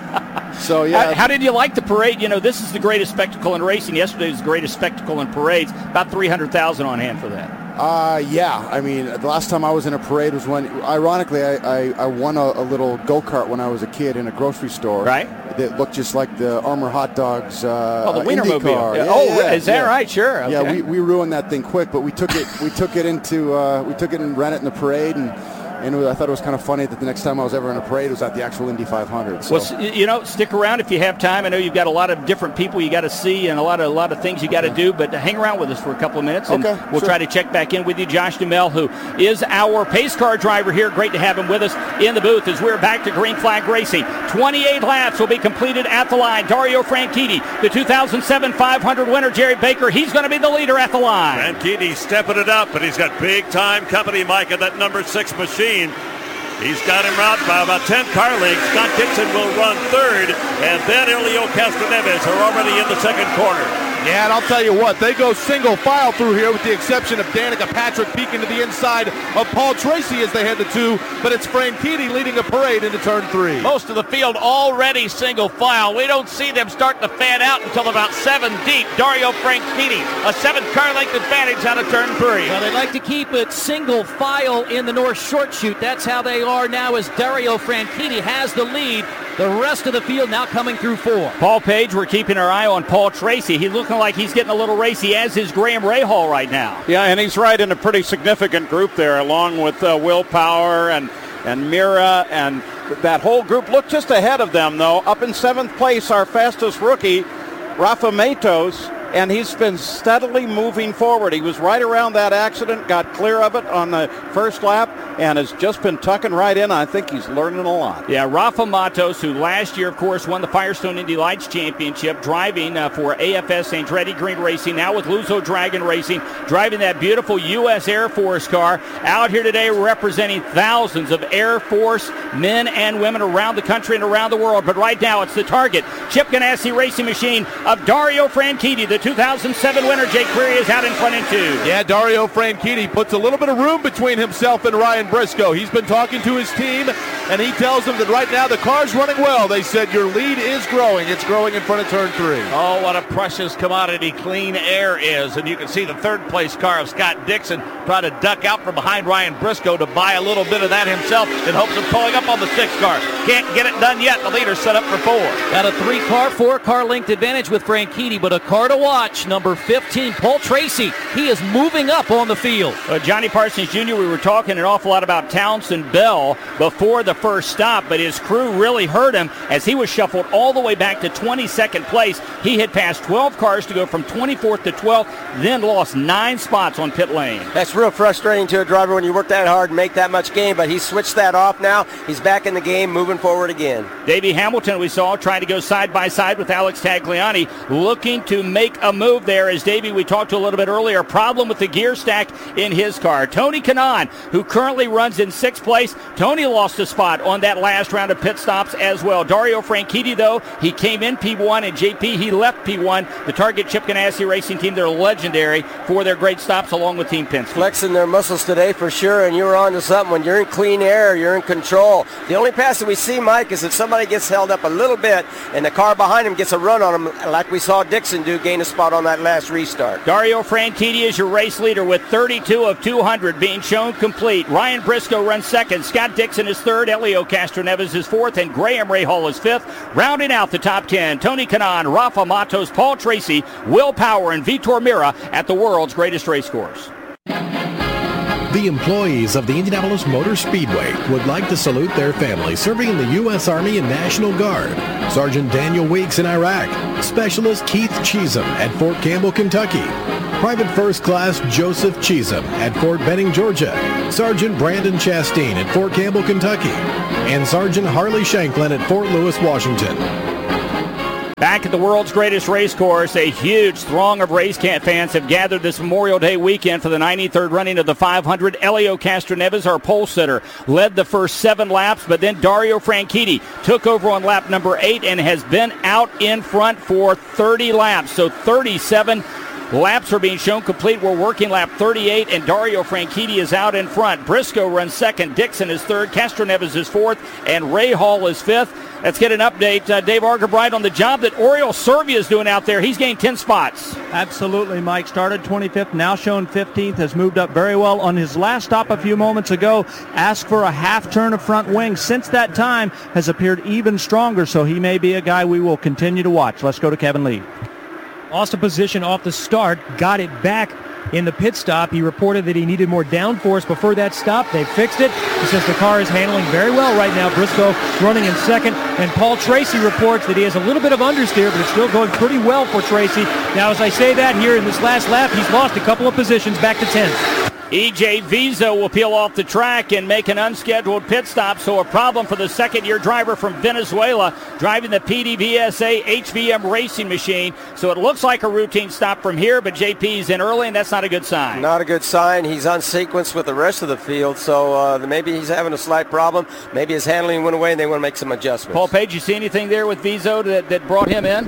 So yeah. How, how did you like the parade? You know, this is the greatest spectacle in racing. Yesterday was the greatest spectacle in parades. About three hundred thousand on hand for that. Uh, yeah. I mean, the last time I was in a parade was when, ironically, I, I, I won a, a little go-kart when I was a kid in a grocery store. Right. That looked just like the Armour Hot Dogs uh, Oh, the Wienermobile. Yeah, oh, yeah, is that yeah. right? Sure. Okay. Yeah, we, we ruined that thing quick, but we took it we took it into uh, we took it and ran it in the parade, and and I thought it was kind of funny that the next time I was ever in a parade was at the actual Indy five hundred. So. Well, you know, stick around if you have time. I know you've got a lot of different people you got to see and a lot of a lot of things you got to do, but hang around with us for a couple of minutes, and okay, we'll sure. try to check back in with you. Josh Duhamel, who is our pace car driver here. Great to have him with us in the booth as we're back to Green Flag Racing. twenty-eight laps will be completed at the line. Dario Franchitti, the two thousand seven five hundred winner. Jerry Baker, he's going to be the leader at the line. Franchitti stepping it up, but he's got big-time company, Mike, in that number six machine. He's got him out by about ten car lengths. Scott Dixon will run third, and then Elio Castroneves are already in the second corner. Yeah, and I'll tell you what, they go single file through here with the exception of Danica Patrick peeking to the inside of Paul Tracy as they head to two, but it's Franchitti leading the parade into turn three. Most of the field already single file. We don't see them starting to fan out until about seven deep. Dario Franchitti, a seven car length advantage out of turn three. Well, they like to keep it single file in the North Short Chute. That's how they are now as Dario Franchitti has the lead. The rest of the field now coming through four. Paul Page, we're keeping our eye on Paul Tracy. He's looking like he's getting a little racy, as is Graham Rahal right now. Yeah, and he's right in a pretty significant group there, along with uh, Will Power and, and Mira, and that whole group. Look just ahead of them, though. Up in seventh place, our fastest rookie, Rafa Matos, and he's been steadily moving forward. He was right around that accident, got clear of it on the first lap, and has just been tucking right in. I think he's learning a lot. Yeah, Rafa Matos, who last year, of course, won the Firestone Indy Lights Championship, driving uh, for A F S Andretti Green Racing, now with Luzo Dragon Racing, driving that beautiful U S Air Force car, out here today representing thousands of Air Force men and women around the country and around the world. But right now, it's the target, Chip Ganassi Racing Machine of Dario Franchitti, the two thousand seven winner. Jake Query is out in front in two. Yeah, Dario Franchitti puts a little bit of room between himself and Ryan Briscoe. He's been talking to his team, and he tells them that right now the car's running well. They said your lead is growing. It's growing in front of turn three. Oh, what a precious commodity clean air is. And you can see the third place car of Scott Dixon try to duck out from behind Ryan Briscoe to buy a little bit of that himself in hopes of pulling up on the sixth car. Can't get it done yet. The leader's set up for four. Got a three-car, four-car length advantage with Franchitti, but a car to watch. Number fifteen, Paul Tracy. He is moving up on the field. Uh, Johnny Parsons Junior, we were talking an awful lot about Townsend Bell before the the first stop, but his crew really hurt him as he was shuffled all the way back to twenty-second place. He had passed twelve cars to go from twenty-fourth to twelfth, then lost nine spots on pit lane. That's real frustrating to a driver when you work that hard and make that much gain, but he switched that off now. He's back in the game, moving forward again. Davey Hamilton, we saw, trying to go side by side with Alex Tagliani, looking to make a move there. As Davey, we talked to a little bit earlier, problem with the gear stack in his car. Tony Kanaan, who currently runs in sixth place, Tony lost a spot on that last round of pit stops as well. Dario Franchitti, though, he came in P one, and J P, he left P one. The Target Chip Ganassi Racing Team, they're legendary for their great stops along with Team Penske. Flexing their muscles today for sure, and you're on to something. When you're in clean air, you're in control. The only pass that we see, Mike, is if somebody gets held up a little bit and the car behind him gets a run on him, like we saw Dixon do, gain a spot on that last restart. Dario Franchitti is your race leader with thirty-two of two hundred being shown complete. Ryan Briscoe runs second. Scott Dixon is third. Elio Castroneves is fourth. And Graham Rahal is fifth. Rounding out the top ten, Tony Kanaan, Rafa Matos, Paul Tracy, Will Power, and Vitor Mira at the world's greatest race course. The employees of the Indianapolis Motor Speedway would like to salute their families serving in the U S Army and National Guard. Sergeant Daniel Weeks in Iraq. Specialist Keith Cheatham at Fort Campbell, Kentucky. Private First Class Joseph Cheatham at Fort Benning, Georgia. Sergeant Brandon Chastain at Fort Campbell, Kentucky. And Sergeant Harley Shanklin at Fort Lewis, Washington. Back at the world's greatest race course, a huge throng of race fans have gathered this Memorial Day weekend for the ninety-third running of the five hundred. Elio Castroneves, our pole sitter, led the first seven laps, but then Dario Franchitti took over on lap number eight and has been out in front for thirty laps. So thirty-seven laps are being shown complete. We're working lap thirty-eight, and Dario Franchitti is out in front. Briscoe runs second. Dixon is third. Castroneves is fourth. And Rahal is fifth. Let's get an update, uh, Dave Argabright, on the job that Oriol Servia is doing out there. He's gained ten spots. Absolutely, Mike. Started twenty-fifth, now shown fifteenth, has moved up very well. On his last stop a few moments ago, asked for a half turn of front wing. Since that time, has appeared even stronger, so he may be a guy we will continue to watch. Let's go to Kevin Lee. Lost a position off the start, got it back in the pit stop. He reported that he needed more downforce before that stop. They fixed it. He says the car is handling very well right now. Briscoe running in second. And Paul Tracy reports that he has a little bit of understeer, but it's still going pretty well for Tracy. Now, as I say that here in this last lap, he's lost a couple of positions back to tenth. E J Vizo will peel off the track and make an unscheduled pit stop, so a problem for the second-year driver from Venezuela driving the P D V S A H V M racing machine. So it looks like a routine stop from here, but J P's in early, and that's not a good sign. Not a good sign. He's on sequence with the rest of the field, so uh, maybe he's having a slight problem. Maybe his handling went away, and they want to make some adjustments. Paul Page, you see anything there with Vizo that, that brought him in?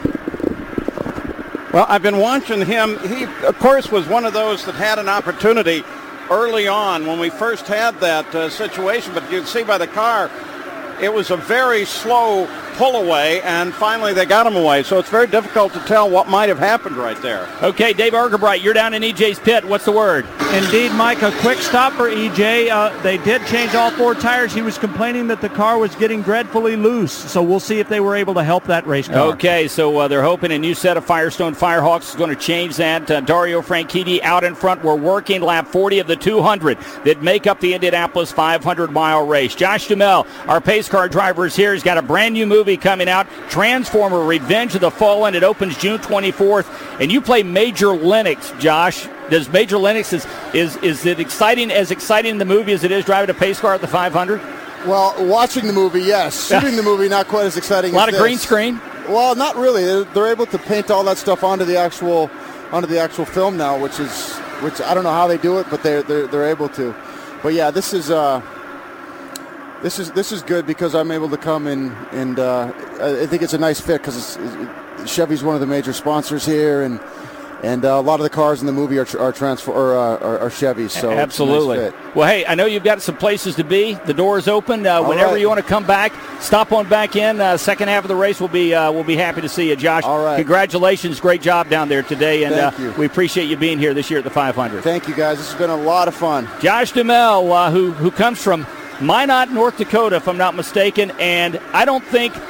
Well, I've been watching him. He, of course, was one of those that had an opportunity early on when we first had that uh, situation. But you can see by the car, it was a very slow pull away, and finally they got him away. So it's very difficult to tell what might have happened right there. Okay, Dave Argabright, you're down in E J's pit. What's the word? Indeed, Mike, a quick stop for E J. Uh, they did change all four tires. He was complaining that the car was getting dreadfully loose. So we'll see if they were able to help that race car. Okay, so uh, they're hoping a new set of Firestone Firehawks is going to change that. Uh, Dario Franchitti out in front. We're working lap forty of the two hundred that make up the Indianapolis five hundred mile race. Josh Duhamel, our pace car driver, is here. He's got a brand new movie coming out, Transformer Revenge of the Fallen. It opens June twenty-fourth. And you play Major Lennox, Josh. Does Major Lennox, is, is, is it exciting, as exciting in the movie as it is driving a pace car at the five hundred? Well, watching the movie, yes. Shooting the movie, not quite as exciting as A lot as of this. green screen? Well, not really. They're, they're able to paint all that stuff onto the actual onto the actual film now, which is which I don't know how they do it, but they're they're, they're able to. But yeah, this is uh, this is this is good because I'm able to come in, and uh, I think it's a nice fit because it, Chevy's one of the major sponsors here, and and uh, a lot of the cars in the movie are are transfer or uh, are, are Chevys. So absolutely. It's a nice fit. Well, hey, I know you've got some places to be. The door is open. Uh, whenever right. you want to come back, stop on back in. Uh, second half of the race, we'll be uh, we'll be happy to see you, Josh. All right. Congratulations, great job down there today, and Thank uh, you. we appreciate you being here this year at the five hundred. Thank you, guys. This has been a lot of fun. Josh Duhamel, uh, who who comes from Minot, North Dakota, if I'm not mistaken, and I don't think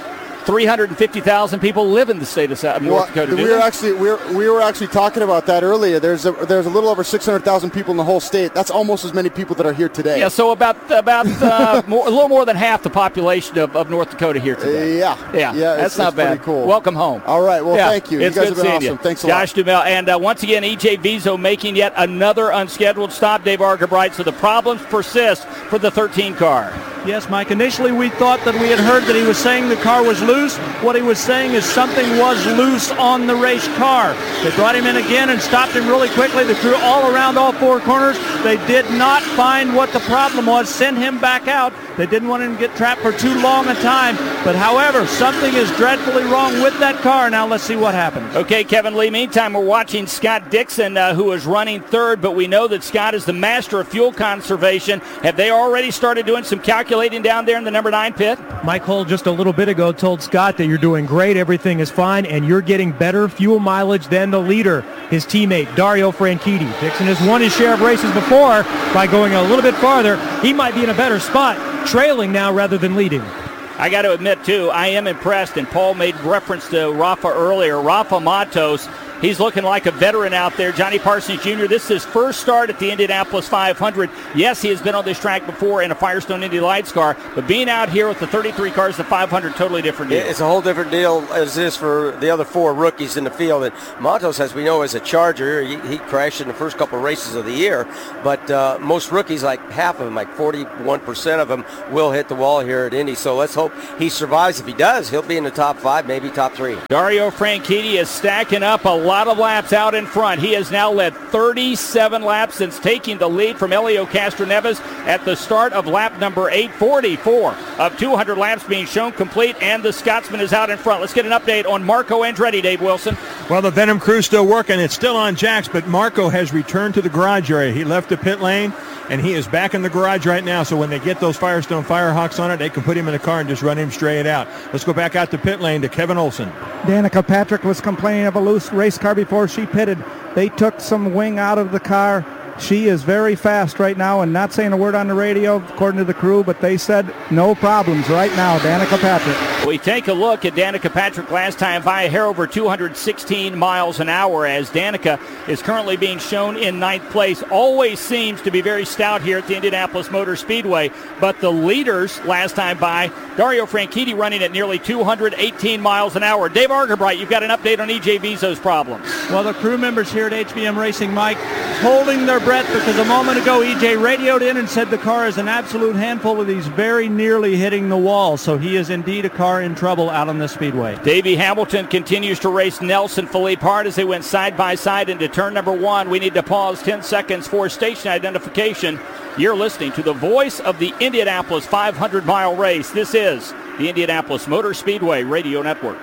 three hundred fifty thousand people live in the state of South, North well, Dakota. We were actually we were, we were actually talking about that earlier. There's a, there's a little over six hundred thousand people in the whole state. That's almost as many people that are here today. Yeah, so about about uh, more, a little more than half the population of, of North Dakota here today. Uh, yeah, yeah, yeah. That's it's, not it's bad. Pretty cool. Welcome home. All right. Well, yeah, thank you. It's you guys good have been seeing awesome. You. Thanks a Josh lot. Duhamel, and uh, once again, E J Vizo making yet another unscheduled stop. Dave Argabright. So the problems persist for the thirteen car. Yes, Mike. Initially, we thought that we had heard that he was saying the car was loose. What he was saying is something was loose on the race car. They brought him in again and stopped him really quickly. The crew all around all four corners. They did not find what the problem was, send him back out. They didn't want him to get trapped for too long a time. But however, something is dreadfully wrong with that car. Now let's see what happens. Okay, Kevin Lee. Meantime, we're watching Scott Dixon, uh, who is running third, but we know that Scott is the master of fuel conservation. Have they already started doing some calculating down there in the number nine pit? Mike Hull just a little bit ago told Scott that you're doing great, everything is fine, and you're getting better fuel mileage than the leader, his teammate, Dario Franchitti. Dixon has won his share of races before by going a little bit farther. He might be in a better spot, trailing now rather than leading. I got to admit, too, I am impressed, and Paul made reference to Rafa earlier. Rafa Matos, he's looking like a veteran out there. Johnny Parsons Junior, this is his first start at the Indianapolis five hundred. Yes, he has been on this track before in a Firestone Indy Lights car, but being out here with the thirty-three cars, the five hundred, totally different deal. It's a whole different deal as this for the other four rookies in the field. And Matos, as we know, is a Charger. He, he crashed in the first couple of races of the year, but uh, most rookies, like half of them, like forty-one percent of them, will hit the wall here at Indy. So let's hope he survives. If he does, he'll be in the top five, maybe top three. Dario Franchitti is stacking up a lot of laps out in front. He has now led thirty-seven laps since taking the lead from Helio Castroneves at the start of lap number eight forty-four of two hundred laps being shown complete, and the Scotsman is out in front. Let's get an update on Marco Andretti, Dave Wilson. Well, the Venom crew's still working. It's still on jacks, but Marco has returned to the garage area. He left the pit lane, and he is back in the garage right now. So when they get those Firestone Firehawks on it, they can put him in the car and just run him straight out. Let's go back out to pit lane to Kevin Olson. Danica Patrick was complaining of a loose race car before she pitted. They took some wing out of the car. She is very fast right now and not saying a word on the radio, according to the crew, but they said no problems right now, Danica Patrick. We take a look at Danica Patrick last time by a hair over two hundred sixteen miles an hour, as Danica is currently being shown in ninth place. Always seems to be very stout here at the Indianapolis Motor Speedway, but the leaders last time by, Dario Franchitti running at nearly two hundred eighteen miles an hour. Dave Argabright, you've got an update on E J Vizo's problems. Well, the crew members here at H B M Racing, Mike, holding their breath because a moment ago E J radioed in and said the car is an absolute handful and he's very nearly hitting the wall. So he is indeed a car in trouble out on the speedway. Davey Hamilton continues to race Nelson Philippe hard as they went side by side into turn number one. We need to pause ten seconds for station identification. You're listening to the voice of the Indianapolis five hundred mile race. This is the Indianapolis Motor Speedway Radio Network.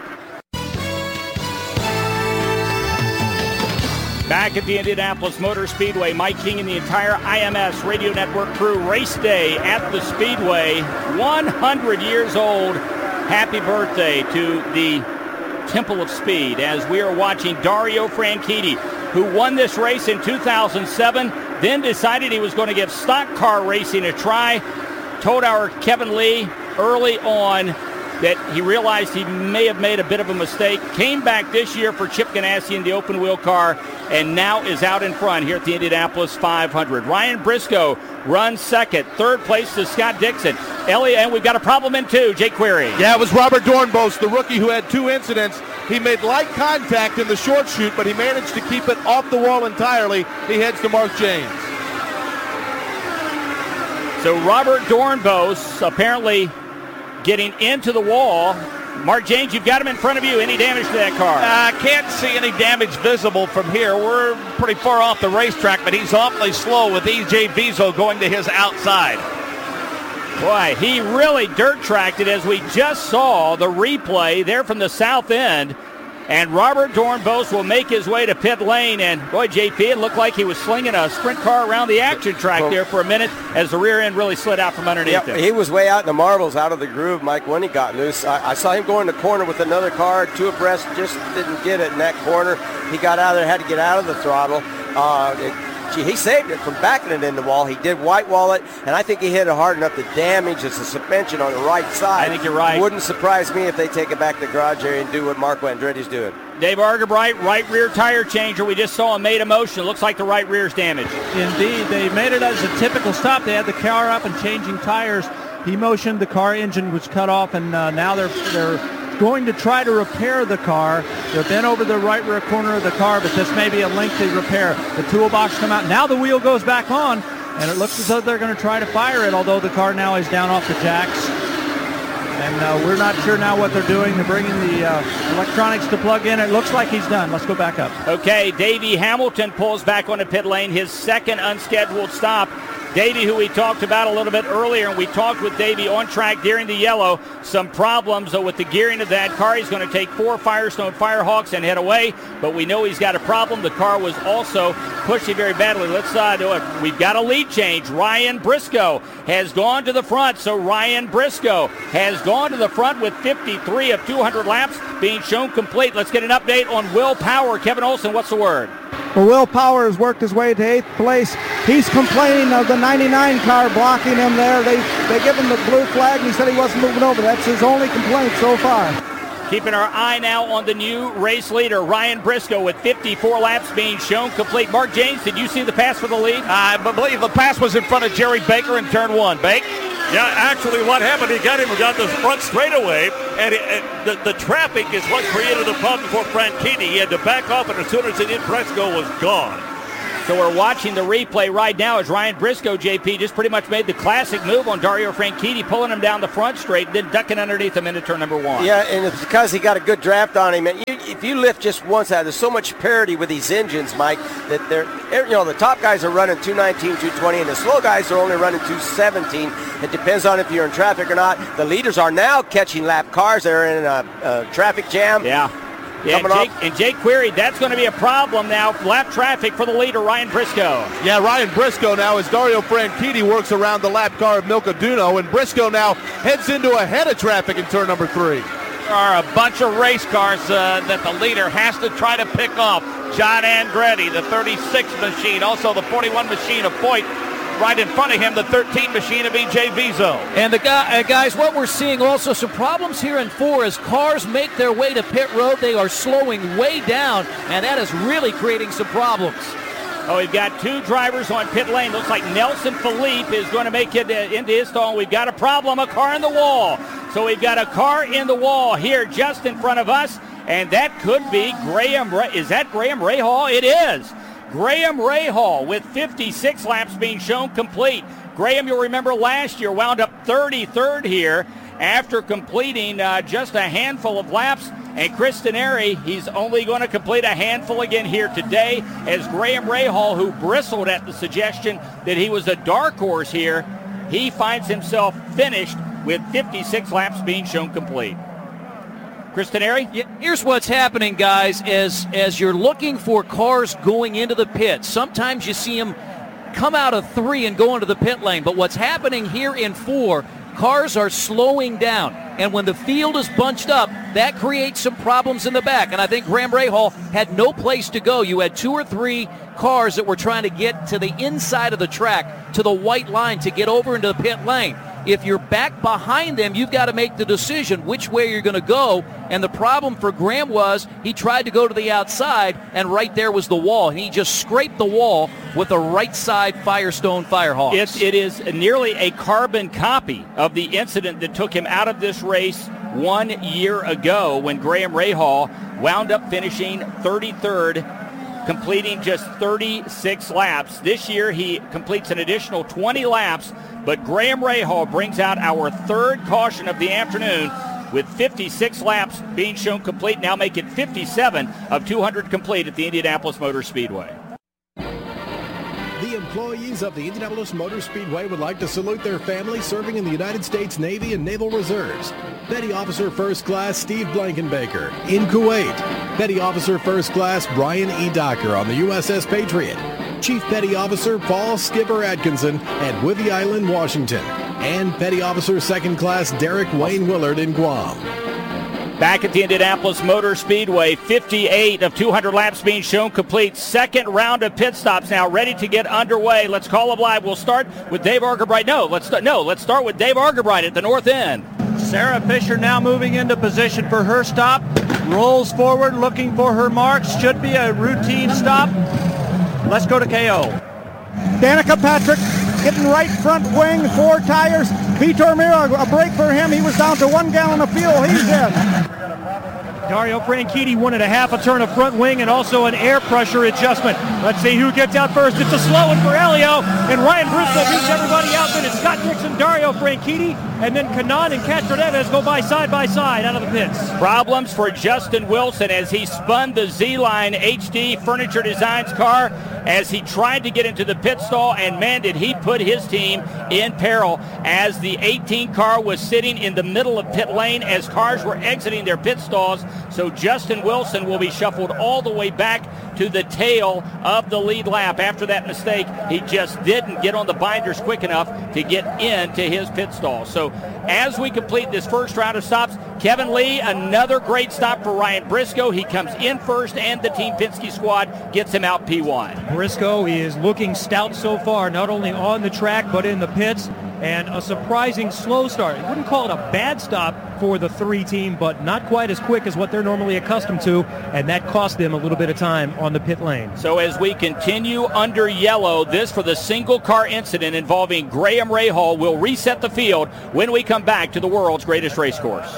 Back at the Indianapolis Motor Speedway, Mike King and the entire I M S Radio Network crew. Race day at the Speedway, one hundred years old. Happy birthday to the Temple of Speed as we are watching Dario Franchitti, who won this race in two thousand seven, then decided he was going to give stock car racing a try. Told our Kevin Lee early on that he realized he may have made a bit of a mistake. Came back this year for Chip Ganassi in the open wheel car, and now is out in front here at the Indianapolis five hundred. Ryan Briscoe runs second. Third place to Scott Dixon. Elliot, and we've got a problem in two, Jake Query. Yeah, it was Robert Dornbos, the rookie who had two incidents. He made light contact in the short chute, but he managed to keep it off the wall entirely. He heads to Mark James. So Robert Dornbos apparently getting into the wall. Mark James, you've got him in front of you. Any damage to that car? I uh, can't see any damage visible from here. We're pretty far off the racetrack, but he's awfully slow with E J Vizo going to his outside. Boy, he really dirt tracked it as we just saw the replay there from the south end. And Robert Dornbos will make his way to pit lane. And, boy, J P, it looked like he was slinging a sprint car around the action track there for a minute as the rear end really slid out from underneath yep, him. He was way out in the marbles, out of the groove, Mike, when he got loose. I, I saw him go in the corner with another car, two abreast, just didn't get it in that corner. He got out of there, had to get out of the throttle. Uh, it, Gee, he saved it from backing it in the wall. He did white wall it, and I think he hit it hard enough to damage the suspension on the right side. I think you're right. It wouldn't surprise me if they take it back to the garage area and do what Marco Andretti's doing. Dave Argabright, right rear tire changer. We just saw him made a motion. It looks like the right rear's damaged. Indeed, they made it as a typical stop. They had the car up and changing tires. He motioned, the car engine was cut off, and uh, now they're they're going to try to repair the car. They're bent over the right rear corner of the car, but this may be a lengthy repair. The toolbox come out. Now the wheel goes back on, and it looks as though they're going to try to fire it, although the car now is down off the jacks. And uh, we're not sure now what they're doing. They're bringing the uh, electronics to plug in. It looks like he's done. Let's go back up. Okay, Davey Hamilton pulls back on the pit lane, his second unscheduled stop. Davey, who we talked about a little bit earlier, and we talked with Davey on track during the yellow. Some problems though with the gearing of that car. He's going to take four Firestone Firehawks and head away, but we know he's got a problem. The car was also pushing very badly. Let's uh, do it. We've got a lead change. Ryan Briscoe has gone to the front, so Ryan Briscoe has gone to the front with fifty-three of two hundred laps being shown complete. Let's get an update on Will Power. Kevin Olson, what's the word? Well, Will Power has worked his way to eighth place. He's complaining of the ninety-nine car blocking him there. They they give him the blue flag, and he said he wasn't moving over. That's his only complaint so far. Keeping our eye now on the new race leader, Ryan Briscoe, with fifty-four laps being shown complete. Mark James, did you see the pass for the lead? I believe the pass was in front of Jerry Baker in turn one. Bake? Yeah, actually what happened, he got him and got the front straightaway, and it, it, the, the traffic is what created the problem for Franchitti. He had to back off, and as soon as he did, Briscoe was gone. So we're watching the replay right now as Ryan Briscoe, J P, just pretty much made the classic move on Dario Franchitti, pulling him down the front straight, then ducking underneath him into turn number one. Yeah, and it's because he got a good draft on him. And you, if you lift just one side, there's so much parity with these engines, Mike, that they're, you know, the top guys are running two nineteen, two twenty, and the slow guys are only running two seventeen. It depends on if you're in traffic or not. The leaders are now catching lap cars. They're in a, a traffic jam. Yeah. Yeah, and Jake, and Jake Query, that's going to be a problem now. Lap traffic for the leader, Ryan Briscoe. Yeah, Ryan Briscoe now, as Dario Franchitti works around the lap car of Milka Duno, and Briscoe now heads into a head of traffic in turn number three. There are a bunch of race cars uh, that the leader has to try to pick off. John Andretti, the thirty-six machine, also the forty-one machine of Foyt. Right in front of him, the thirteen machine of E J Vizo. And the guy, uh, guys, what we're seeing also, some problems here in four as cars make their way to pit road. They are slowing way down, and that is really creating some problems. Oh, we've got two drivers on pit lane. Looks like Nelson Philippe is going to make it uh, into his stall. We've got a problem, a car in the wall. So we've got a car in the wall here just in front of us, and that could be Graham. Ray- is that Graham Rahal? It is. Graham Rahal with fifty-six laps being shown complete. Graham, you'll remember last year, wound up thirty-third here after completing uh, just a handful of laps. And Chris Denari, he's only going to complete a handful again here today, as Graham Rahal, who bristled at the suggestion that he was a dark horse here, he finds himself finished with fifty-six laps being shown complete. Chris Denari? Yeah, here's what's happening, guys, as, as you're looking for cars going into the pit. Sometimes you see them come out of three and go into the pit lane. But what's happening here in four, cars are slowing down. And when the field is bunched up, that creates some problems in the back. And I think Graham Rahal had no place to go. You had two or three cars that were trying to get to the inside of the track, to the white line, to get over into the pit lane. If you're back behind them, you've got to make the decision which way you're going to go. And the problem for Graham was he tried to go to the outside, and right there was the wall. And he just scraped the wall with the right side Firestone Firehawks. It, it is nearly a carbon copy of the incident that took him out of this race one year ago when Graham Rahal wound up finishing thirty-third, completing just thirty-six laps. This year he completes an additional twenty laps, but Graham Rahal brings out our third caution of the afternoon with fifty-six laps being shown complete, now make it fifty-seven of two hundred complete at the Indianapolis Motor Speedway. The employees of the Indianapolis Motor Speedway would like to salute their family serving in the United States Navy and Naval Reserves. Petty Officer First Class Steve Blankenbaker in Kuwait. Petty Officer First Class Brian E. Docker on the U S S Patriot. Chief Petty Officer Paul Skipper Atkinson at Whidbey Island, Washington. And Petty Officer Second Class Derek Wayne Willard in Guam. Back at the Indianapolis Motor Speedway, fifty-eight of two hundred laps being shown complete. Second round of pit stops now ready to get underway. Let's call them live. We'll start with Dave Argerbright. No, let's start, no, let's start with Dave Argerbright at the north end. Sarah Fisher now moving into position for her stop. Rolls forward looking for her marks. Should be a routine stop. Let's go to K O. Danica Patrick getting right front wing, four tires. Vitor Mira, a break for him. He was down to one gallon of fuel. He's in. Dario Franchitti wanted a half a turn of front wing and also an air pressure adjustment. Let's see who gets out first. It's a slow one for Elio, and Ryan Briscoe beats everybody out. Then it's Scott Dixon, Dario Franchitti, and then Kanaan and Castroneves go by side by side out of the pits. Problems for Justin Wilson as he spun the Z-Line H D Furniture Designs car as he tried to get into the pit stall, and man, did he put his team in peril as the eighteen car was sitting in the middle of pit lane as cars were exiting their pit stalls. So Justin Wilson will be shuffled all the way back to the tail of the lead lap. After that mistake, he just didn't get on the binders quick enough to get into his pit stall. So as we complete this first round of stops, Kevin Lee, another great stop for Ryan Briscoe. He comes in first, and the Team Penske squad gets him out P one. Briscoe is looking stout so far, not only on the track but in the pits, and a surprising slow start. I wouldn't call it a bad stop for the three team, but not quite as quick as what they're normally accustomed to, and that cost them a little bit of time on the pit lane. So as we continue under yellow, this for the single car incident involving Graham Rahal will reset the field when we come back to the world's greatest race course.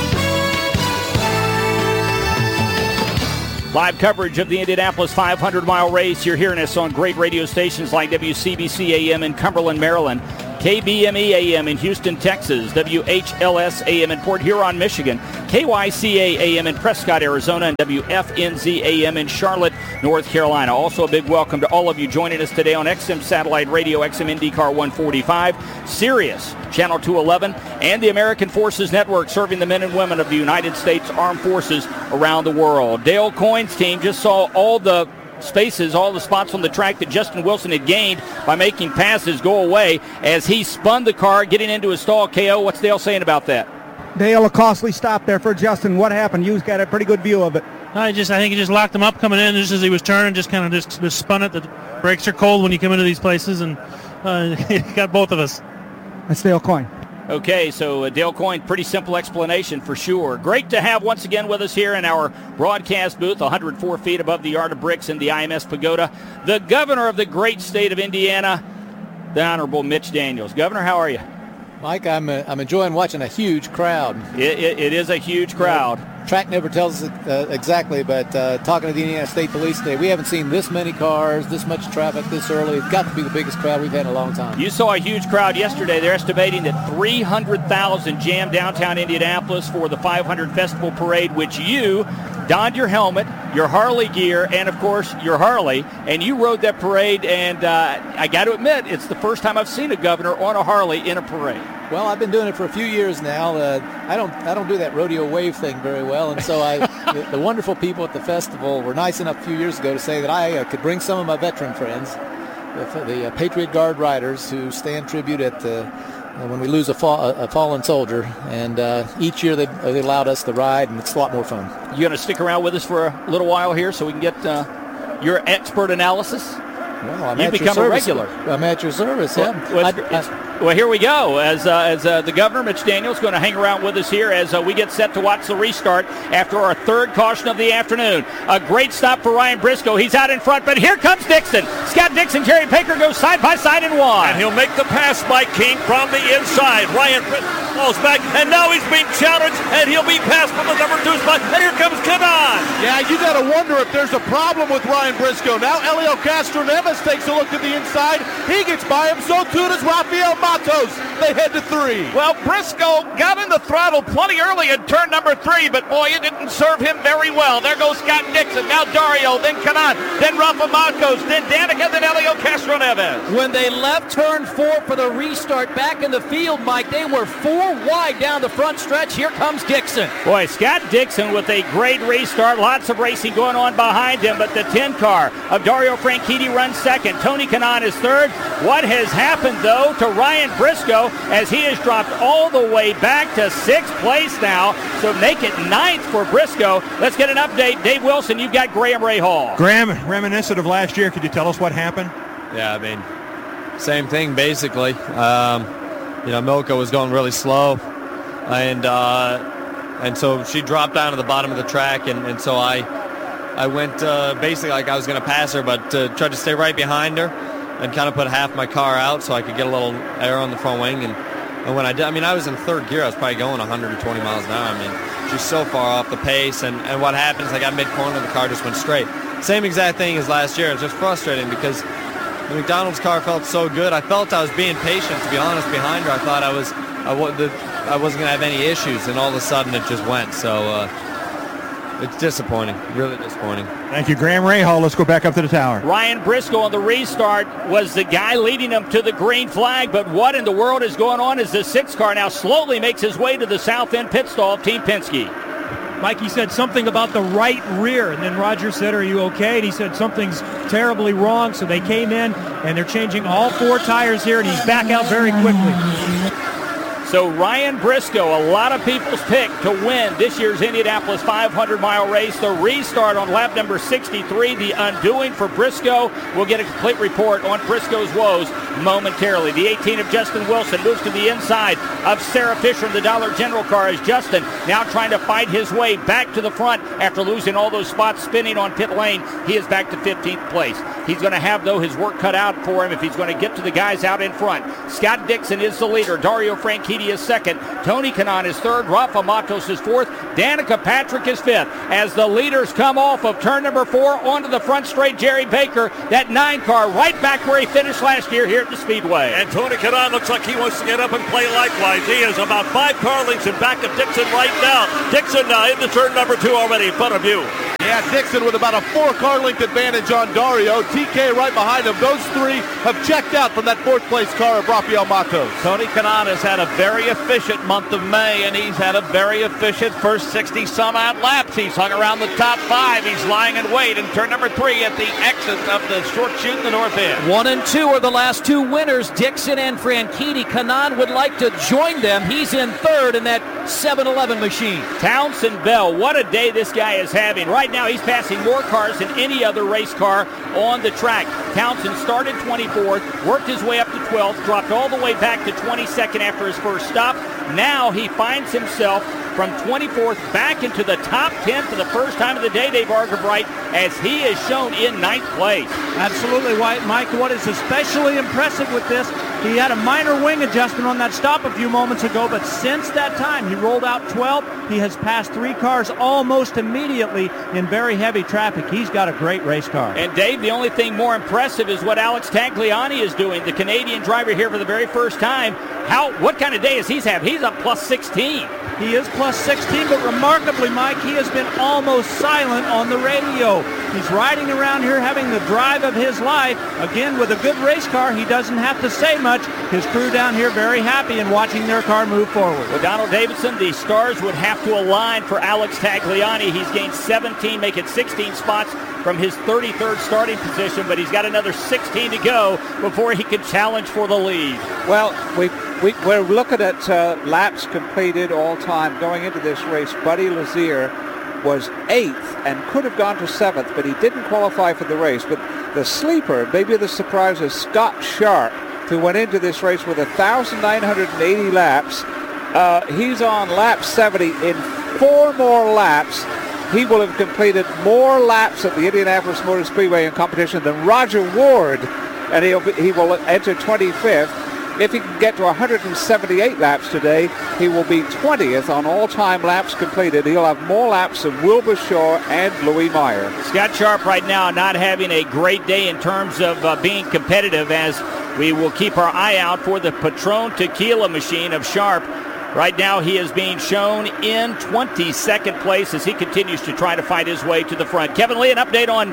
Live coverage of the Indianapolis five hundred mile race. You're hearing us on great radio stations like W C B C A M in Cumberland, Maryland, K B M E A M in Houston, Texas, W H L S A M in Port Huron, Michigan, K Y C A A M in Prescott, Arizona, and W F N Z A M in Charlotte, North Carolina. Also a big welcome to all of you joining us today on X M Satellite Radio, X M IndyCar one forty-five, Sirius Channel two eleven, and the American Forces Network, serving the men and women of the United States Armed Forces around the world. Dale Coyne's team just saw all the spaces, all the spots on the track that Justin Wilson had gained by making passes go away as he spun the car getting into his stall. K O, what's Dale saying about that? Dale, a costly stop there for Justin. What happened? You've got a pretty good view of it. I just, I think he just locked him up coming in just as he was turning, just kind of just, just spun it. The brakes are cold when you come into these places, and uh, he got both of us. That's Dale Coyne. Okay, so uh, Dale Coyne, pretty simple explanation for sure. Great to have once again with us here in our broadcast booth, one hundred four feet above the Yard of Bricks in the I M S Pagoda, the governor of the great state of Indiana, the Honorable Mitch Daniels. Governor, how are you? Mike, I'm uh, I'm enjoying watching a huge crowd. It, it, it is a huge crowd. Yeah, track never tells us uh, exactly, but uh, talking to the Indiana State Police today, we haven't seen this many cars, this much traffic this early. It's got to be the biggest crowd we've had in a long time. You saw a huge crowd yesterday. They're estimating that three hundred thousand jammed downtown Indianapolis for the five hundred Festival Parade, which you donned your helmet, your Harley gear, and, of course, your Harley, and you rode that parade, and uh, I got to admit, it's the first time I've seen a governor on a Harley in a parade. Well, I've been doing it for a few years now. Uh, I don't I don't do that rodeo wave thing very well, and so I the, the wonderful people at the festival were nice enough a few years ago to say that I uh, could bring some of my veteran friends, the, the uh, Patriot Guard riders who stand tribute at the uh, when we lose a, fall, a, a fallen soldier, and uh, each year they, they allowed us to ride, and it's a lot more fun. You going to stick around with us for a little while here so we can get uh, your expert analysis? Well, I'm You've at become your a service. regular. I'm at your service, well, yeah. Well, I, I, well, here we go. As uh, as uh, the governor, Mitch Daniels, going to hang around with us here as uh, we get set to watch the restart after our third caution of the afternoon. A great stop for Ryan Briscoe. He's out in front, but here comes Dixon. Scott Dixon, Jerry Baker go side by side in one. And he'll make the pass, Mike King, from the inside. Ryan Briscoe falls back, and now he's being challenged, and he'll be passed from the number two spot. And here comes Kanaan. Yeah, you got to wonder if there's a problem with Ryan Briscoe. Now Elio Castroneves takes a look at the inside. He gets by him. So too does Rafael Matos. They head to three. Well, Briscoe got in the throttle plenty early in turn number three, but boy, it didn't serve him very well. There goes Scott Dixon. Now Dario, then Kanaan, then Rafa Matos, then Danica, then Elio Castroneves. When they left turn four for the restart back in the field, Mike, they were four four wide down the front stretch. Here comes Dixon. Boy, Scott Dixon with a great restart. Lots of racing going on behind him, but the ten car of Dario Franchitti runs second. Tony Kanaan is third. What has happened, though, to Ryan Briscoe as he has dropped all the way back to sixth place now, so make it ninth for Briscoe. Let's get an update. Dave Wilson, you've got Graham Rahal. Graham, reminiscent of last year, could you tell us what happened? Yeah, I mean, same thing basically. Um, you know, Milka was going really slow, and uh, and so she dropped down to the bottom of the track, and, and so I I went uh, basically like I was going to pass her, but uh, tried to stay right behind her and kind of put half my car out so I could get a little air on the front wing. And, and when I did, I mean, I was in third gear. I was probably going one hundred twenty miles an hour. I mean, she's so far off the pace, and, and what happened is I got mid-corner, the car just went straight. Same exact thing as last year. It's just frustrating because the McDonald's car felt so good. I felt I was being patient, to be honest, behind her. I thought I, was, I, w- the, I wasn't going to have any issues, and all of a sudden it just went. So uh, it's disappointing, really disappointing. Thank you, Graham Rahal. Let's go back up to the tower. Ryan Briscoe on the restart was the guy leading them to the green flag, but what in the world is going on as the sixth car now slowly makes his way to the south end pit stall of Team Penske. Mikey said something about the right rear, and then Roger said, are you okay? And he said something's terribly wrong, so they came in, and they're changing all four tires here, and he's back out very quickly. So Ryan Briscoe, a lot of people's pick to win this year's Indianapolis five hundred mile race. The restart on lap number sixty-three, the undoing for Briscoe. We'll get a complete report on Briscoe's woes momentarily. The eighteen of Justin Wilson moves to the inside of Sarah Fisher in the Dollar General car as Justin now trying to fight his way back to the front after losing all those spots spinning on pit lane. He is back to fifteenth place. He's going to have, though, his work cut out for him if he's going to get to the guys out in front. Scott Dixon is the leader. Dario Franchitti is second. Tony Kanaan is third. Rafa Matos is fourth. Danica Patrick is fifth. As the leaders come off of turn number four onto the front straight, Jerry Baker, that nine car right back where he finished last year here at the Speedway. And Tony Kanaan looks like he wants to get up and play likewise. He is about five car lengths in back of Dixon right now. Dixon now into turn number two already in front of you. Yeah, Dixon with about a four-car length advantage on Dario. T K right behind him. Those three have checked out from that fourth-place car of Rafael Matos. Tony Kanaan has had a very efficient month of May, and he's had a very efficient first sixty-some-odd laps. He's hung around the top five. He's lying in wait in turn number three at the exit of the short chute in the north end. One and two are the last two winners, Dixon and Franchitti. Kanaan would like to join them. He's in third in that seven eleven machine. Townsend Bell, what a day this guy is having. Right now he's passing more cars than any other race car on the track. Townsend started twenty-fourth, worked his way up to twelfth, dropped all the way back to twenty-second after his first stop. Now he finds himself from twenty-fourth back into the top ten for the first time of the day, Dave Argabright, as he is shown in ninth place. Absolutely, Mike. What is especially impressive with this, he had a minor wing adjustment on that stop a few moments ago, but since that time, he rolled out twelve. He has passed three cars almost immediately in very heavy traffic. He's got a great race car. And Dave, the only thing more impressive is what Alex Tagliani is doing, the Canadian driver here for the very first time. How? What kind of day is he having? He's up plus sixteen. He is plus sixteen, but remarkably, Mike, he has been almost silent on the radio. He's riding around here having the drive of his life. Again, with a good race car, he doesn't have to say much. His crew down here very happy in watching their car move forward. Well, Donald Davidson, the stars would have to align for Alex Tagliani. He's gained seventeen, making sixteen spots from his thirty-third starting position, but he's got another sixteen to go before he can challenge for the lead. Well, we, we, we're looking at uh, laps completed all time going into this race. Buddy Lazier was eighth and could have gone to seventh, but he didn't qualify for the race. But the sleeper, maybe the surprise, is Scott Sharp, who went into this race with one thousand nine hundred eighty laps. Uh, he's on lap seventy. In four more laps, he will have completed more laps at the Indianapolis Motor Speedway in competition than Roger Ward, and he'll be, he will enter twenty-fifth. If he can get to one hundred seventy-eight laps today, he will be twentieth on all-time laps completed. He'll have more laps than Wilbur Shaw and Louis Meyer. Scott Sharp right now not having a great day in terms of uh, being competitive, as we will keep our eye out for the Patron Tequila machine of Sharp. Right now he is being shown in twenty-second place as he continues to try to fight his way to the front. Kevin Lee, an update on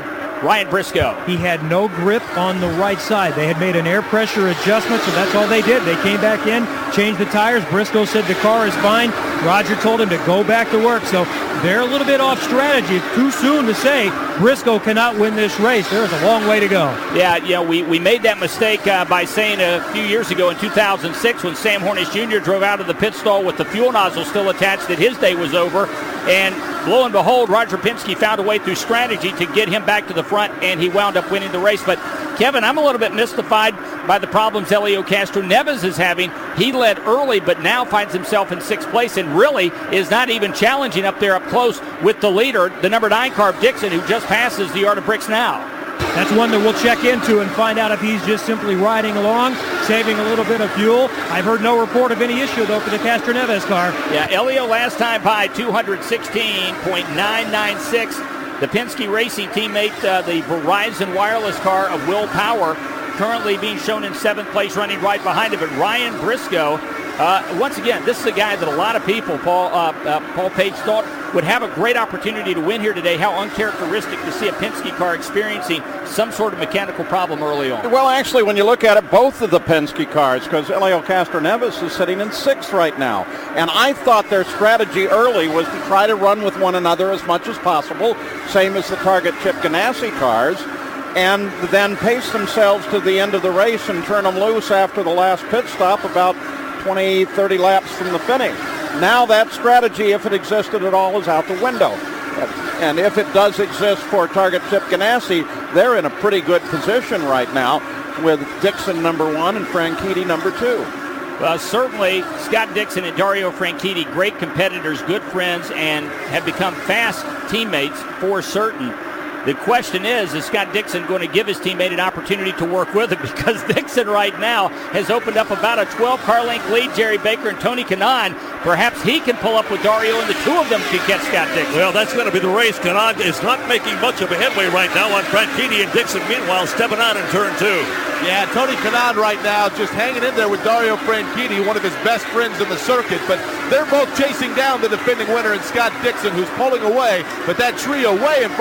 Ryan Briscoe. He had no grip on the right side. They had made an air pressure adjustment, so that's all they did. They came back in, changed the tires. Briscoe said the car is fine. Roger told him to go back to work. So they're a little bit off strategy. It's too soon to say Briscoe cannot win this race. There is a long way to go. Yeah, you know, we, we made that mistake uh, by saying a few years ago in two thousand six when Sam Hornish Junior drove out of the pit stall with the fuel nozzle still attached that his day was over. And lo and behold, Roger Penske found a way through strategy to get him back to the front, and he wound up winning the race. But, Kevin, I'm a little bit mystified by the problems Helio Castroneves is having. He led early, but now finds himself in sixth place and really is not even challenging up there up close with the leader, the number nine car, Dixon, who just passes the Art of Bricks now. That's one that we'll check into and find out if he's just simply riding along, saving a little bit of fuel. I've heard no report of any issue, though, for the Castroneves car. Yeah, Elio last time by two sixteen point nine nine six. The Penske Racing teammate, uh, the Verizon Wireless car of Will Power, currently being shown in seventh place, running right behind him. But Ryan Briscoe, uh, once again, this is a guy that a lot of people, Paul uh, uh, Paul Page, thought would have a great opportunity to win here today. How uncharacteristic to see a Penske car experiencing some sort of mechanical problem early on. Well, actually, when you look at it, both of the Penske cars, because Helio Castroneves is sitting in sixth right now. And I thought their strategy early was to try to run with one another as much as possible, same as the Target Chip Ganassi cars, and then pace themselves to the end of the race and turn them loose after the last pit stop about twenty, thirty laps from the finish. Now that strategy, if it existed at all, is out the window. And if it does exist for Target Chip Ganassi, they're in a pretty good position right now with Dixon number one and Franchitti number two. Well, certainly Scott Dixon and Dario Franchitti, great competitors, good friends, and have become fast teammates for certain. The question is, is Scott Dixon going to give his teammate an opportunity to work with him? Because Dixon right now has opened up about a twelve-car length lead, Jerry Baker and Tony Kanaan. Perhaps he can pull up with Dario, and the two of them can catch Scott Dixon. Well, that's going to be the race. Kanaan is not making much of a headway right now on Franchitti and Dixon. Meanwhile, stepping on in turn two. Yeah, Tony Kanaan right now just hanging in there with Dario Franchitti, one of his best friends in the circuit. But they're both chasing down the defending winner and Scott Dixon, who's pulling away. But that trio way in front